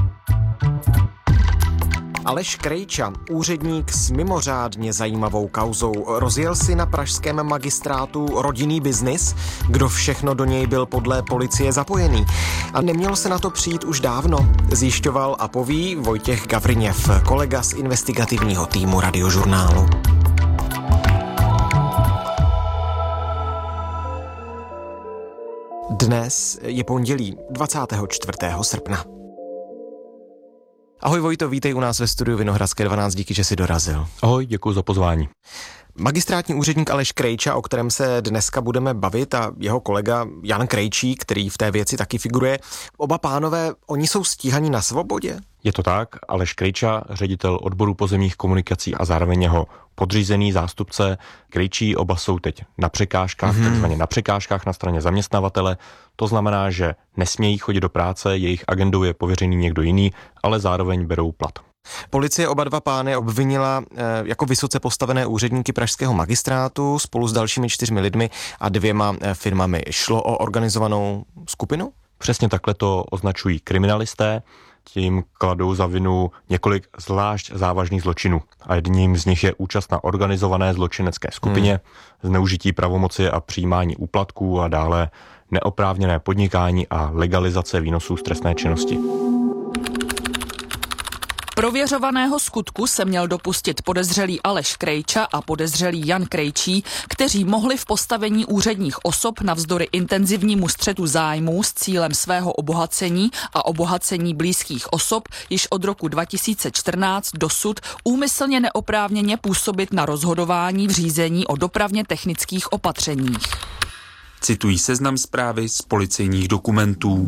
Aleš Krejča, úředník s mimořádně zajímavou kauzou, rozjel si na pražském magistrátu rodinný biznis, kdo všechno do něj byl podle policie zapojený. A nemělo se na to přijít už dávno, zjišťoval a poví Vojtěch Gavriněv, kolega z investigativního týmu Radiožurnálu. Dnes je pondělí 24. srpna. Ahoj Vojto, vítej u nás ve studiu Vinohradské 12, díky, že jsi dorazil. Ahoj, děkuji za pozvání. Magistrátní úředník Aleš Krejča, o kterém se dneska budeme bavit, a jeho kolega Jan Krejčí, který v té věci taky figuruje. Oba pánové, oni jsou stíhaní na svobodě? Je to tak, Aleš Krejča, ředitel odboru pozemních komunikací a zároveň jeho podřízený zástupce Krejčí, oba jsou teď na překážkách, takzvaně na překážkách na straně zaměstnavatele. To znamená, že nesmějí chodit do práce, jejich agendou je pověřený někdo jiný, ale zároveň berou plat. Policie oba dva pány obvinila jako vysoce postavené úředníky pražského magistrátu spolu s dalšími 4 lidmi a 2 firmami. Šlo o organizovanou skupinu? Přesně takhle to označují kriminalisté. Tím kladou za vinu několik zvlášť závažných zločinů. A jedním z nich je účast na organizované zločinecké skupině, zneužití pravomoci a přijímání úplatků a dále neoprávněné podnikání a legalizace výnosů z trestné činnosti. Prověřovaného skutku se měl dopustit podezřelý Aleš Krejča a podezřelý Jan Krejčí, kteří mohli v postavení úředních osob navzdory intenzivnímu střetu zájmů s cílem svého obohacení a obohacení blízkých osob již od roku 2014 dosud úmyslně neoprávněně působit na rozhodování v řízení o dopravně technických opatřeních. Citují Seznam Zprávy z policejních dokumentů.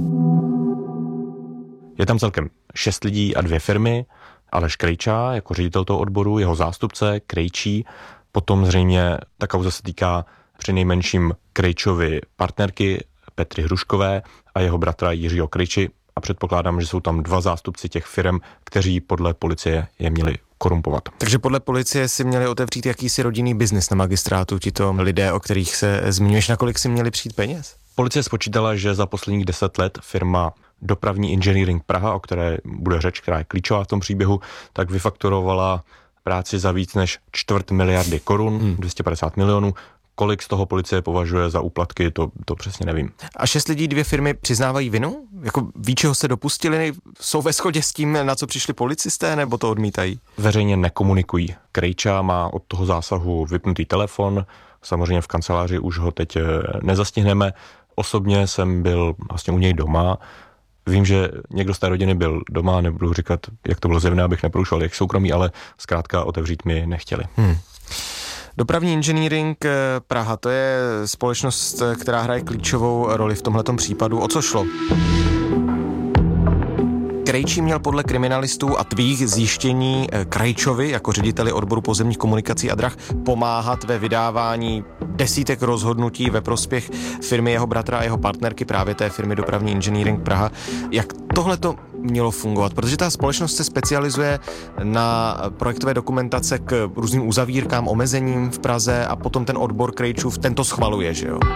Je tam celkem 6 lidí a 2 firmy. Aleš Krejča jako ředitel toho odboru, jeho zástupce Krejčí. Potom zřejmě ta kauza se týká přinejmenším Krejčovy partnerky Petry Hruškové a jeho bratra Jiřího Krejči. A předpokládám, že jsou tam 2 zástupci těch firm, kteří podle policie je měli korumpovat. Takže podle policie si měli otevřít jakýsi rodinný biznis na magistrátu tito lidé, o kterých se zmiňuješ, nakolik si měli přijít peněz? Policie spočítala, že za posledních 10 let firma Dopravní inženýring Praha, o které bude řeč, která je klíčová v tom příběhu, tak vyfakturovala práci za víc než 250 miliardy korun, 250 milionů. Kolik z toho policie považuje za úplatky, to přesně nevím. A 6 lidí, 2 firmy přiznávají vinu? Jako ví, čeho se dopustili? Jsou ve shodě s tím, na co přišli policisté, nebo to odmítají? Veřejně nekomunikují. Krejča má od toho zásahu vypnutý telefon, samozřejmě v kanceláři už ho teď nezastihneme. Osobně jsem byl vlastně u něj doma. Vím, že někdo z té rodiny byl doma, nebudu říkat, jak to bylo zjevné, abych neporušoval jejich soukromí, ale zkrátka otevřít mi nechtěli. Dopravní inženýring Praha, to je společnost, která hraje klíčovou roli v tomhletom případu. O co šlo? Krejčí měl podle kriminalistů a tvých zjištění Krejčovi jako řediteli odboru pozemních komunikací a drah pomáhat ve vydávání desítek rozhodnutí ve prospěch firmy jeho bratra a jeho partnerky, právě té firmy Dopravní inženýring Praha. Jak tohle to mělo fungovat? Protože ta společnost se specializuje na projektové dokumentace k různým uzavírkám, omezením v Praze a potom ten odbor Krejčův tento schvaluje, že jo?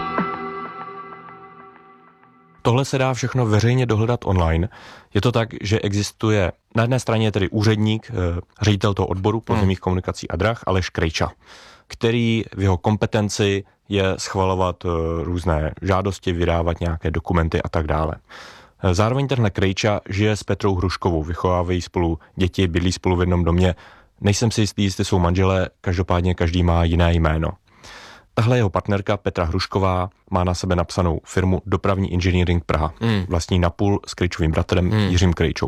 Tohle se dá všechno veřejně dohledat online. Je to tak, že existuje na jedné straně je tedy úředník, ředitel toho odboru pozemních komunikací a drah, Aleš Krejča, který v jeho kompetenci je schvalovat různé žádosti, vydávat nějaké dokumenty a tak dále. Zároveň tenhle Krejča žije s Petrou Hruškovou, vychovávají spolu děti, bydlí spolu v jednom domě. Nejsem si jistý, jestli jsou manželé, každopádně každý má jiné jméno. Tahle jeho partnerka Petra Hrušková má na sebe napsanou firmu Dopravní inženýring Praha, vlastní napůl s Krejčovým bratrem Jiřím Krejčou.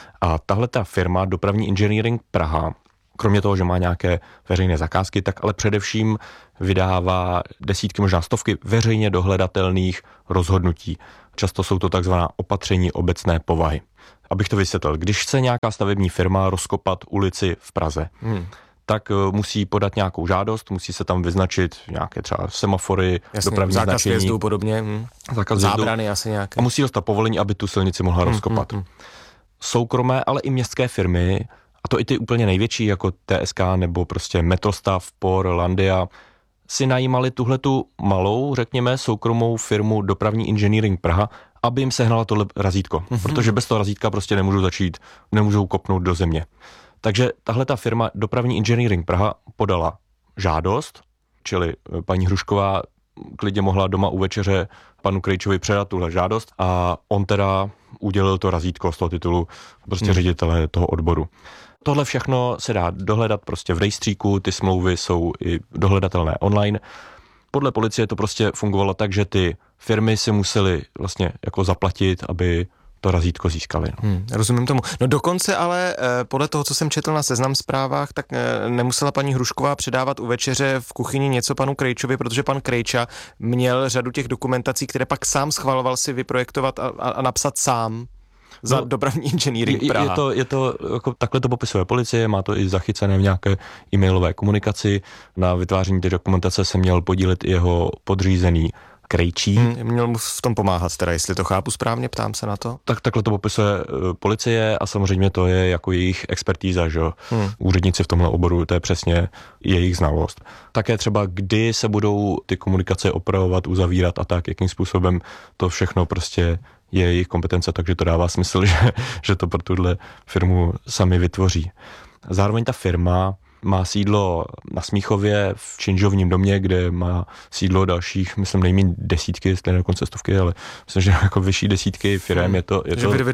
A tahle ta firma Dopravní inženýring Praha, kromě toho, že má nějaké veřejné zakázky, tak ale především vydává desítky, možná stovky veřejně dohledatelných rozhodnutí. Často jsou to takzvaná opatření obecné povahy. Abych to vysvětlil, když chce nějaká stavební firma rozkopat ulici v Praze, tak musí podat nějakou žádost, musí se tam vyznačit nějaké třeba semafory, dopravní zákaz značení. Vjezdu podobně, Zákaz zábrany vjezdu. asi nějaké. A musí dostat povolení, aby tu silnici mohla rozkopat. Soukromé, ale i městské firmy, a to i ty úplně největší, jako TSK nebo prostě Metrostav, POR, Landia, si najímali tuhletu malou, řekněme, soukromou firmu Dopravní inženýring Praha, aby jim sehnala tohle razítko. Protože bez toho razítka prostě nemůžou kopnout do země. Takže tahle ta firma Dopravní inženýring Praha podala žádost, čili paní Hrušková klidně mohla doma u večeře panu Krejčovi předat tuhle žádost a on teda udělil to razítko z toho titulu prostě ředitele toho odboru. Tohle všechno se dá dohledat prostě v rejstříku, ty smlouvy jsou i dohledatelné online. Podle policie to prostě fungovalo tak, že ty firmy si musely vlastně jako zaplatit, aby to razítko získali. Rozumím tomu. No dokonce ale podle toho, co jsem četl na Seznam Zprávách, tak nemusela paní Hrušková předávat u večeře v kuchyni něco panu Krejčovi, protože pan Krejča měl řadu těch dokumentací, které pak sám schvaloval si vyprojektovat a napsat sám za Dopravní inženýring Praha. Je to jako, takhle to popisuje policie, má to i zachycené v nějaké e-mailové komunikaci. Na vytváření té dokumentace se měl podílet i jeho podřízený Krejčí. Měl mu v tom pomáhat, teda jestli to chápu správně, ptám se na to. Tak takhle to popisuje policie a samozřejmě to je jako jejich expertíza, že úředníci v tomhle oboru, to je přesně jejich znalost. Také třeba, kdy se budou ty komunikace opravovat, uzavírat a tak, jakým způsobem to všechno prostě je jejich kompetence, takže to dává smysl, že to pro tuhle firmu sami vytvoří. Zároveň ta firma má sídlo na Smíchově v činžovním domě, kde má sídlo dalších, myslím, nejméně desítky, jestli ne dokonce stovky, ale myslím, že jako vyšší desítky firem. Je to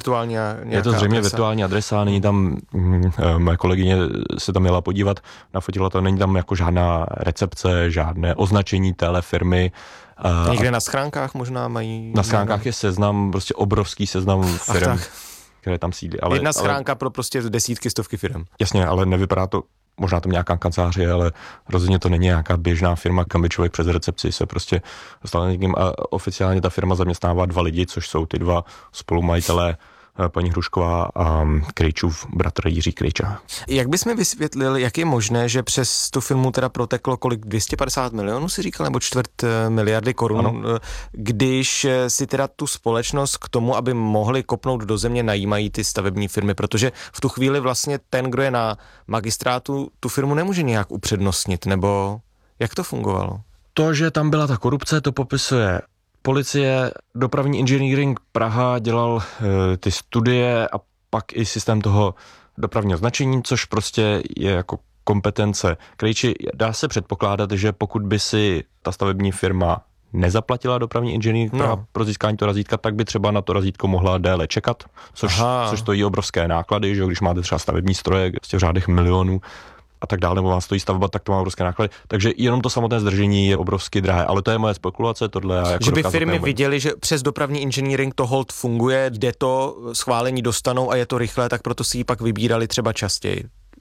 zřejmě virtuální adresa, není tam, moje kolegyně se tam měla podívat, nafotila to, není tam jako žádná recepce, žádné označení téhle firmy. Někde na schránkách možná mají? Na schránkách je seznam, prostě obrovský seznam firem, které tam sídlí. Jedna schránka pro prostě desítky, stovky firem. Jasně, ale nevypadá to, možná tam nějaká kancelář je, ale rozhodně to není nějaká běžná firma, kam by člověk přes recepci se prostě dostal někým a oficiálně ta firma zaměstnává 2 lidi, což jsou ty 2 spolumajitelé, paní Hrušková a Krejčův bratr Jiří Krejča. Jak bys mi vysvětlil, jak je možné, že přes tu firmu teda proteklo kolik 250 milionů si říkal, nebo 250 miliardy korun, ano. Když si teda tu společnost k tomu, aby mohli kopnout do země, najímají ty stavební firmy, protože v tu chvíli vlastně ten, kdo je na magistrátu, tu firmu nemůže nějak upřednostnit, nebo jak to fungovalo? To, že tam byla ta korupce, to popisuje policie. Dopravní inženýring Praha dělal ty studie a pak i systém toho dopravního značení, což prostě je jako kompetence Krejči. Dá se předpokládat, že pokud by si ta stavební firma nezaplatila Dopravní inženýring Praha pro získání toho razítka, tak by třeba na to razítko mohla déle čekat, což stojí obrovské náklady, že když máte třeba stavební stroje v řádech milionů a tak dále, nebo vám stojí stavba, tak to má obrovské náklady. Takže jenom to samotné zdržení je obrovsky drahé, ale to je moje spekulace, tohle já jako že by firmy viděli, že přes Dopravní inženýring to hold funguje, kde to schválení dostanou a je to rychlé, tak proto si ji pak vybírali třeba častěji.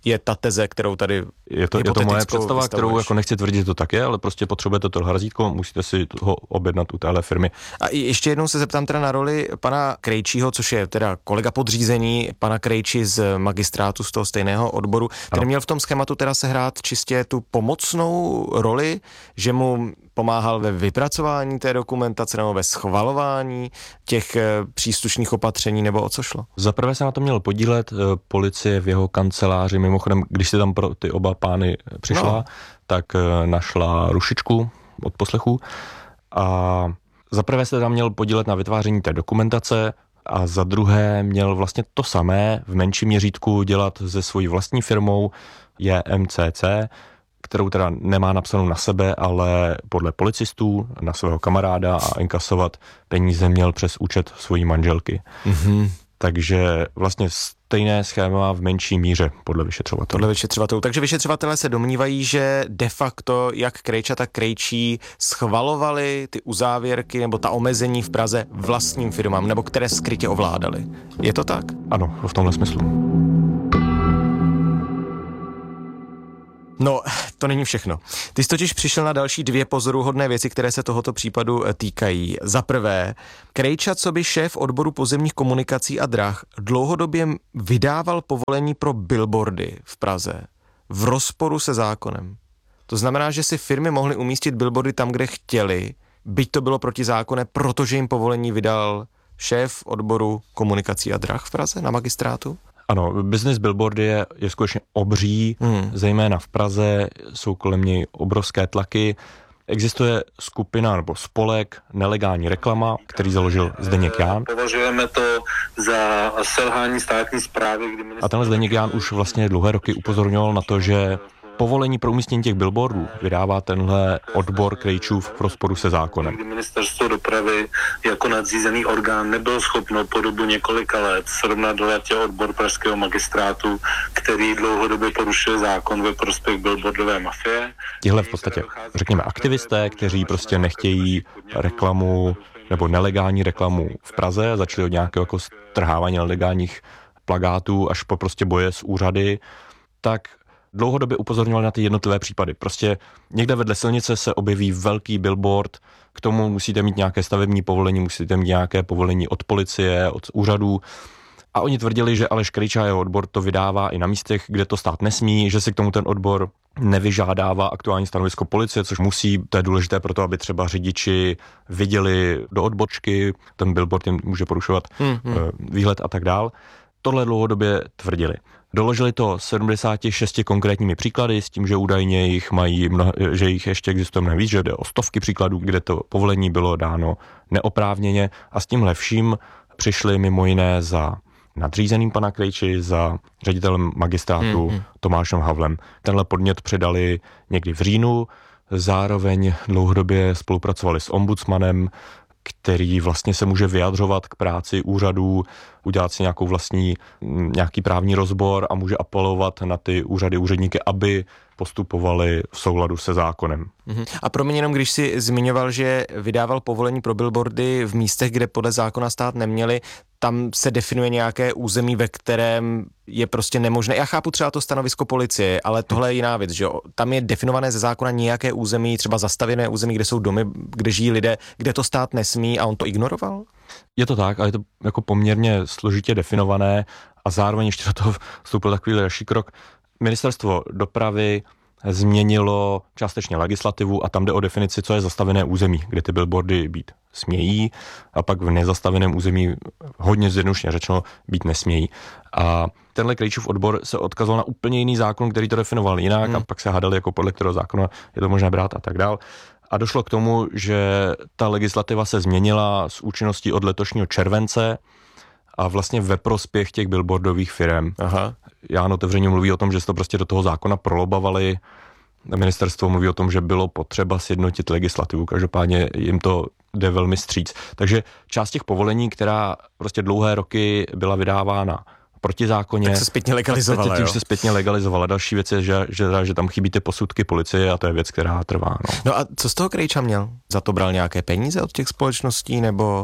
je ta teze, kterou tady je to moje představa, kterou jako nechci tvrdit, že to tak je, ale prostě potřebujete to razítko, musíte si ho objednat u téhle firmy. A ještě jednou se zeptám teda na roli pana Krejčího, což je teda kolega podřízený pana Krejčí z magistrátu z toho stejného odboru, který měl v tom schématu teda sehrát čistě tu pomocnou roli, že mu pomáhal ve vypracování té dokumentace nebo ve schvalování těch příslušných opatření, nebo o co šlo? Zaprvé se na to měl podílet policie v jeho kanceláři, mimochodem, když si tam pro ty oba pány přišla, tak našla rušičku od poslechu a zaprvé se tam měl podílet na vytváření té dokumentace a za druhé měl vlastně to samé v menším měřítku dělat se svojí vlastní firmou JMCC, kterou teda nemá napsanou na sebe, ale podle policistů na svého kamaráda a inkasovat peníze měl přes účet svojí manželky. Mm-hmm. Takže vlastně stejné schéma v menší míře podle vyšetřovatelů. Takže vyšetřovatelé se domnívají, že de facto jak Krejča, tak Krejčí schvalovali ty uzávěrky nebo ta omezení v Praze vlastním firmám, nebo které skrytě ovládali. Je to tak? Ano, v tomhle smyslu. No, to není všechno. Ty jsi totiž přišel na další 2 pozoruhodné věci, které se tohoto případu týkají. Za prvé, Krejča, coby šéf odboru pozemních komunikací a drah, dlouhodobě vydával povolení pro billboardy v Praze v rozporu se zákonem. To znamená, že si firmy mohly umístit billboardy tam, kde chtěli, byť to bylo protizákonné, protože jim povolení vydal šéf odboru komunikací a drah v Praze na magistrátu? Ano, business billboardy je skutečně obří, zejména v Praze, jsou kolem něj obrovské tlaky. Existuje skupina nebo spolek Nelegální reklama, který založil Zdeněk Ján. Považujeme to za selhání státní správy. A tenhle Zdeněk Ján už vlastně dlouhé roky upozorňoval na to, že povolení pro umístění těch billboardů vydává tenhle odbor Krejčův v rozporu se zákonem. Kdy ministerstvo dopravy jako nadřízený orgán nebyl schopno po dobu několika let srovnat do latě odbor pražského magistrátu, který dlouhodobě porušuje zákon ve prospěch billboardové mafie. Tihle v podstatě, řekněme, aktivisté, kteří prostě nechtějí reklamu nebo nelegální reklamu v Praze, začali od nějakého jako strhávání nelegálních plakátů až po prostě boje s úřady, tak dlouhodobě upozorňoval na ty jednotlivé případy. Prostě někde vedle silnice se objeví velký billboard, k tomu musíte mít nějaké stavební povolení, musíte mít nějaké povolení od policie, od úřadů. A oni tvrdili, že Aleš Krejča a jeho odbor to vydává i na místech, kde to stát nesmí, že si k tomu ten odbor nevyžádává aktuální stanovisko policie, což musí, to je důležité pro to, aby třeba řidiči viděli do odbočky, ten billboard jim může porušovat výhled a tak dál. Tohle dlouhodobě tvrdili. Doložili to 76 konkrétními příklady s tím, že údajně jich mají že jich ještě existuje mnohem víc, že jde o stovky příkladů, kde to povolení bylo dáno neoprávněně a s tímhle vším přišli mimo jiné za nadřízeným pana Krejči, za ředitelem magistrátu Tomášem Havlem. Tenhle podnět předali někdy v říjnu, zároveň dlouhodobě spolupracovali s ombudsmanem, který vlastně se může vyjadřovat k práci úřadů, udělat si nějaký právní rozbor a může apelovat na ty úředníky, aby postupovali v souladu se zákonem. A promiň, jenom když si zmiňoval, že vydával povolení pro billboardy v místech, kde podle zákona stát neměli, tam se definuje nějaké území, ve kterém je prostě nemožné. Já chápu třeba to stanovisko policie, ale tohle je jiná věc, že jo? Tam je definované ze zákona nějaké území, třeba zastavěné území, kde jsou domy, kde žijí lidé, kde to stát nesmí a on to ignoroval? Je to tak, ale je to jako poměrně složitě definované a zároveň ještě do toho vstoupil takový další krok. Ministerstvo dopravy změnilo částečně legislativu a tam jde o definici, co je zastavěné území, kde ty billboardy být smějí a pak v nezastavěném území, hodně zjednodušeně řečeno, být nesmějí. A tenhle Krejčův odbor se odkazoval na úplně jiný zákon, který to definoval jinak a pak se hádali, jako podle kterého zákona je to možné brát a tak dál. A došlo k tomu, že ta legislativa se změnila s účinností od letošního července a vlastně ve prospěch těch billboardových firem. Ján otevřeně mluví o tom, že se to prostě do toho zákona prolobavali. Ministerstvo mluví o tom, že bylo potřeba sjednotit legislativu. Každopádně jim to jde velmi vstříc. Takže část těch povolení, která prostě dlouhé roky byla vydávána protizákonně, tak se zpětně legalizovala. Už se zpětně legalizovala. Další věc je, že tam chybí ty posudky policie a to je věc, která trvá. No a co z toho Krejča měl? Za to bral nějaké peníze od těch společností nebo...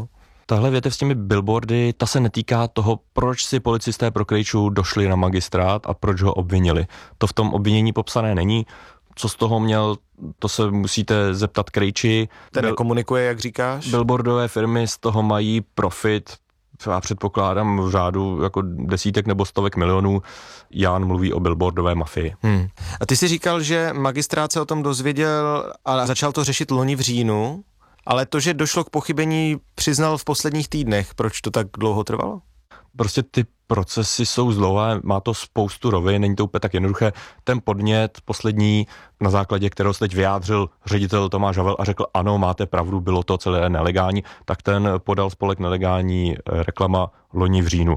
Tahle větev s těmi billboardy, ta se netýká toho, proč si policisté pro Krejču došli na magistrát a proč ho obvinili. To v tom obvinění popsané není. Co z toho měl, to se musíte zeptat Krejči. Ten nekomunikuje, jak říkáš? Billboardové firmy z toho mají profit, já předpokládám v řádu jako desítek nebo stovek milionů. Jan mluví o billboardové mafii. A ty si říkal, že magistrát se o tom dozvěděl a začal to řešit loni v říjnu, ale to, že došlo k pochybení, přiznal v posledních týdnech. Proč to tak dlouho trvalo? Prostě ty procesy jsou zdlouhé, má to spoustu rovin, není to úplně tak jednoduché. Ten podnět poslední, na základě kterého se teď vyjádřil ředitel Tomáš Havel a řekl, ano, máte pravdu, bylo to celé nelegální, tak ten podal spolek Nelegální reklama loni v říjnu.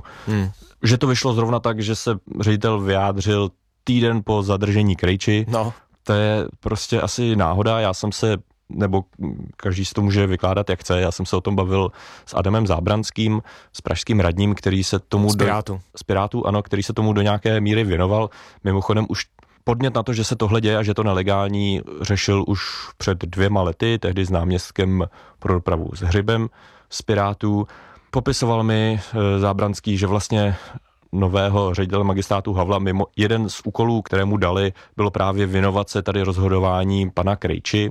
Že to vyšlo zrovna tak, že se ředitel vyjádřil týden po zadržení Krejči, to je prostě asi náhoda. Já jsem se, nebo každý si to může vykládat, jak chce. Já jsem se o tom bavil s Adamem Zábranským, s pražským radním, který se tomu z Pirátů, ano, který se tomu do nějaké míry věnoval. Mimochodem už podnět na to, že se tohle děje a že to nelegální, řešil už před 2 lety, tehdy s náměstkem pro dopravu s Hřibem z Pirátů. Popisoval mi Zábranský, že vlastně nového ředitele magistrátu Havla mimo jeden z úkolů, které mu dali, bylo právě věnovat se tady rozhodování pana Krejči.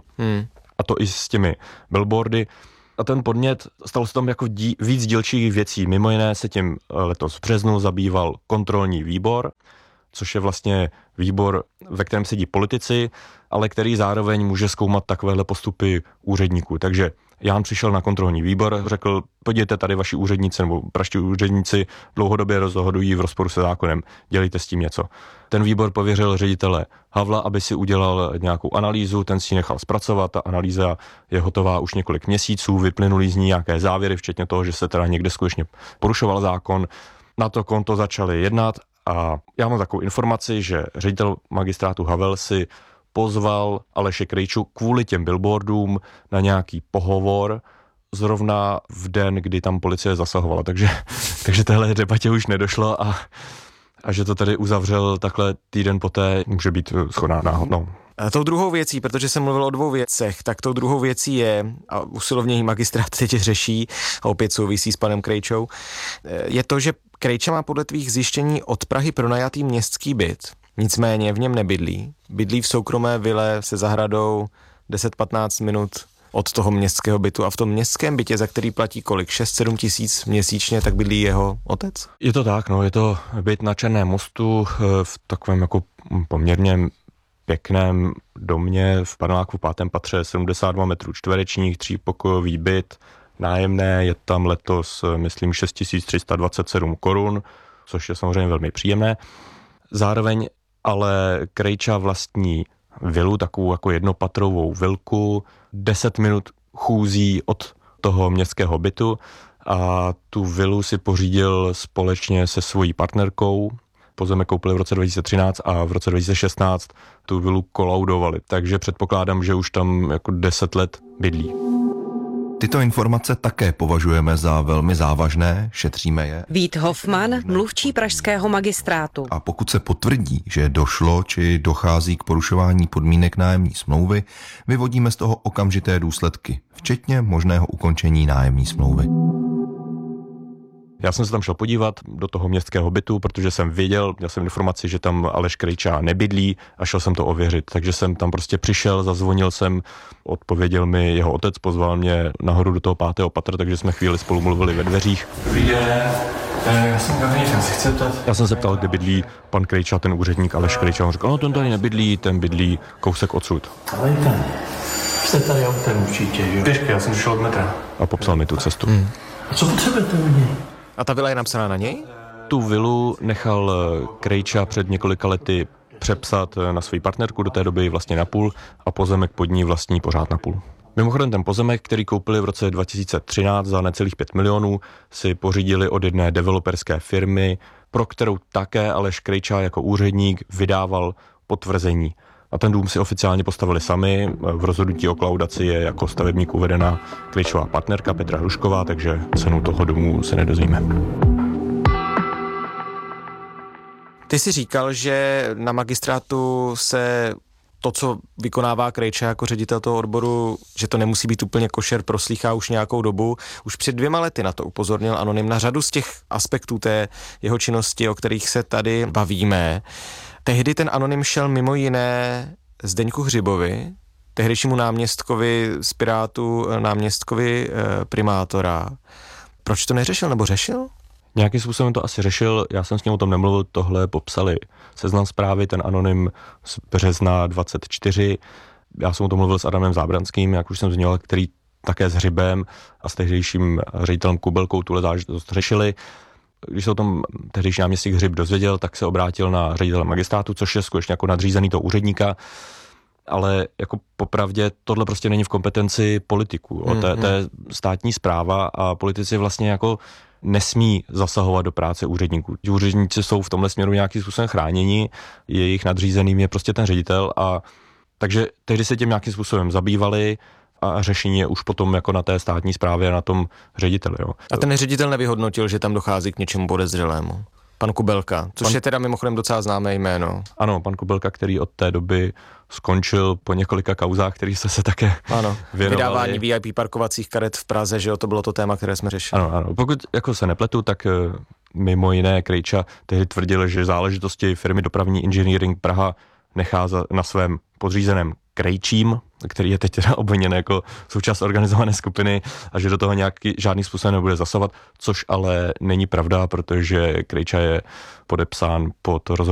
A to i s těmi billboardy. A ten podnět, stalo se tam jako víc dílčích věcí. Mimo jiné se tím letos v březnu zabýval kontrolní výbor, což je vlastně výbor, ve kterém sedí politici, ale který zároveň může zkoumat takovéhle postupy úředníků. Takže Jan přišel na kontrolní výbor, řekl, podívejte, tady vaši úředníci nebo pražští úředníci dlouhodobě rozhodují v rozporu se zákonem, dělejte s tím něco. Ten výbor pověřil ředitele Havla, aby si udělal nějakou analýzu, ten si ji nechal zpracovat, ta analýza je hotová už několik měsíců, vyplynuly z ní nějaké závěry, včetně toho, že se teda někde skutečně porušoval zákon. Na to konto začali jednat a já mám takovou informaci, že ředitel magistrátu Havel si pozval Aleše Krejču kvůli těm billboardům na nějaký pohovor zrovna v den, kdy tam policie zasahovala. Takže téhle debatě už nedošlo a že to tady uzavřel takhle týden poté, může být shodná náhodnou. A tou druhou věcí, protože jsem mluvil o 2 věcech, tak tou druhou věcí je, a usilovně magistrát teď řeší, a opět souvisí s panem Krejčou, je to, že Krejča má podle tvých zjištění od Prahy pronajatý městský byt. Nicméně v něm nebydlí. Bydlí v soukromé vile se zahradou 10-15 minut od toho městského bytu a v tom městském bytě, za který platí kolik? 6-7 tisíc měsíčně, tak bydlí jeho otec? Je to tak, no, je to byt na Černém mostu v takovém jako poměrně pěkném domě v paneláku v 5. patře, 72 metrů čtverečních, 3pokojový byt, nájemné, je tam letos, myslím, 6327 korun, což je samozřejmě velmi příjemné. Zároveň ale Krejča vlastní vilu, takovou jako jednopatrovou vilku, 10 minut chůzí od toho městského bytu a tu vilu si pořídil společně se svojí partnerkou. Pozemek koupili v roce 2013 a v roce 2016 tu vilu kolaudovali, takže předpokládám, že už tam jako 10 let bydlí. Tyto informace také považujeme za velmi závažné, šetříme je. Vít Hofman, mluvčí pražského magistrátu. A pokud se potvrdí, že došlo či dochází k porušování podmínek nájemní smlouvy, vyvodíme z toho okamžité důsledky, včetně možného ukončení nájemní smlouvy. Já jsem se tam šel podívat do toho městského bytu, protože jsem věděl, měl jsem informaci, že tam Aleš Krejča nebydlí a šel jsem to ověřit. Takže jsem tam prostě přišel, zazvonil jsem, odpověděl mi jeho otec, pozval mě nahoru do toho 5. patra, takže jsme chvíli spolu mluvili ve dveřích. Já jsem se ptal, kde bydlí pan Krejča, ten úředník Aleš Krejča. On řekl, no ten tady nebydlí, ten bydlí kousek odsud. Ale ten, jste tady autem určitě, jo? Pěšky, já jsem šel od metra. A popsal mi tu cestu. A co potřebujete od něj? A ta vila je napsaná na něj? Tu vilu nechal Krejča před několika lety přepsat na svou partnerku, do té doby vlastně na půl a pozemek pod ní vlastní pořád na půl. Mimochodem ten pozemek, který koupili v roce 2013 za necelých 5 milionů, si pořídili od jedné developerské firmy, pro kterou také Aleš Krejča jako úředník vydával potvrzení. A ten dům si oficiálně postavili sami, v rozhodnutí o kolaudaci je jako stavebník uvedena Krejčová partnerka Petra Hrušková, takže cenu toho domu se nedozvíme. Ty jsi říkal, že na magistrátu se to, co vykonává Krejča jako ředitel toho odboru, že to nemusí být úplně košer, proslýchá už nějakou dobu. Už před 2 lety na to upozornil Anonym na řadu z těch aspektů té jeho činnosti, o kterých se tady bavíme. Tehdy ten Anonym šel mimo jiné Zdeňku Hřibovi, tehdejšímu náměstkovi z Pirátů, náměstkovi primátora. Proč to neřešil, nebo řešil? Nějakým způsobem to asi řešil, já jsem s ním o tom nemluvil, tohle popsali Seznam Zprávy, ten Anonym z března 24. Já jsem o tom mluvil s Adamem Zábranským, jak už jsem zmiňoval, který také s Hřibem a s tehdejším ředitelem Kubelkou tuhle záležitost řešili. Když se o tom tehdejší náměstek Hřib dozvěděl, tak se obrátil na ředitele magistrátu, což je skutečně jako nadřízený toho úředníka, ale jako popravdě tohle prostě není v kompetenci politiků. To je státní správa a politici vlastně jako nesmí zasahovat do práce úředníků. Úředníci jsou v tomhle směru nějakým způsobem chráněni, jejich nadřízeným je prostě ten ředitel a takže tehdy se tím nějakým způsobem zabývali a řešení je už potom jako na té státní správě a na tom řediteli. Jo. A ten ředitel nevyhodnotil, že tam dochází k něčemu podezřelému? Pan Kubelka, což je teda mimochodem docela známé jméno. Ano, pan Kubelka, který od té doby skončil po několika kauzách, který se také věnovali. Vydávání VIP parkovacích karet v Praze, že jo, to bylo to téma, které jsme řešili. Ano. Pokud jako se nepletu, tak mimo jiné Krejča tehdy tvrdil, že záležitosti firmy Dopravní inženýring Praha nechá na svém podřízeném Krejčím, který je teď teda obviněn jako součást organizované skupiny a že do toho žádný způsobem nebude zasahovat, což ale není pravda, protože Krejča je podepsán pod rozhodnutí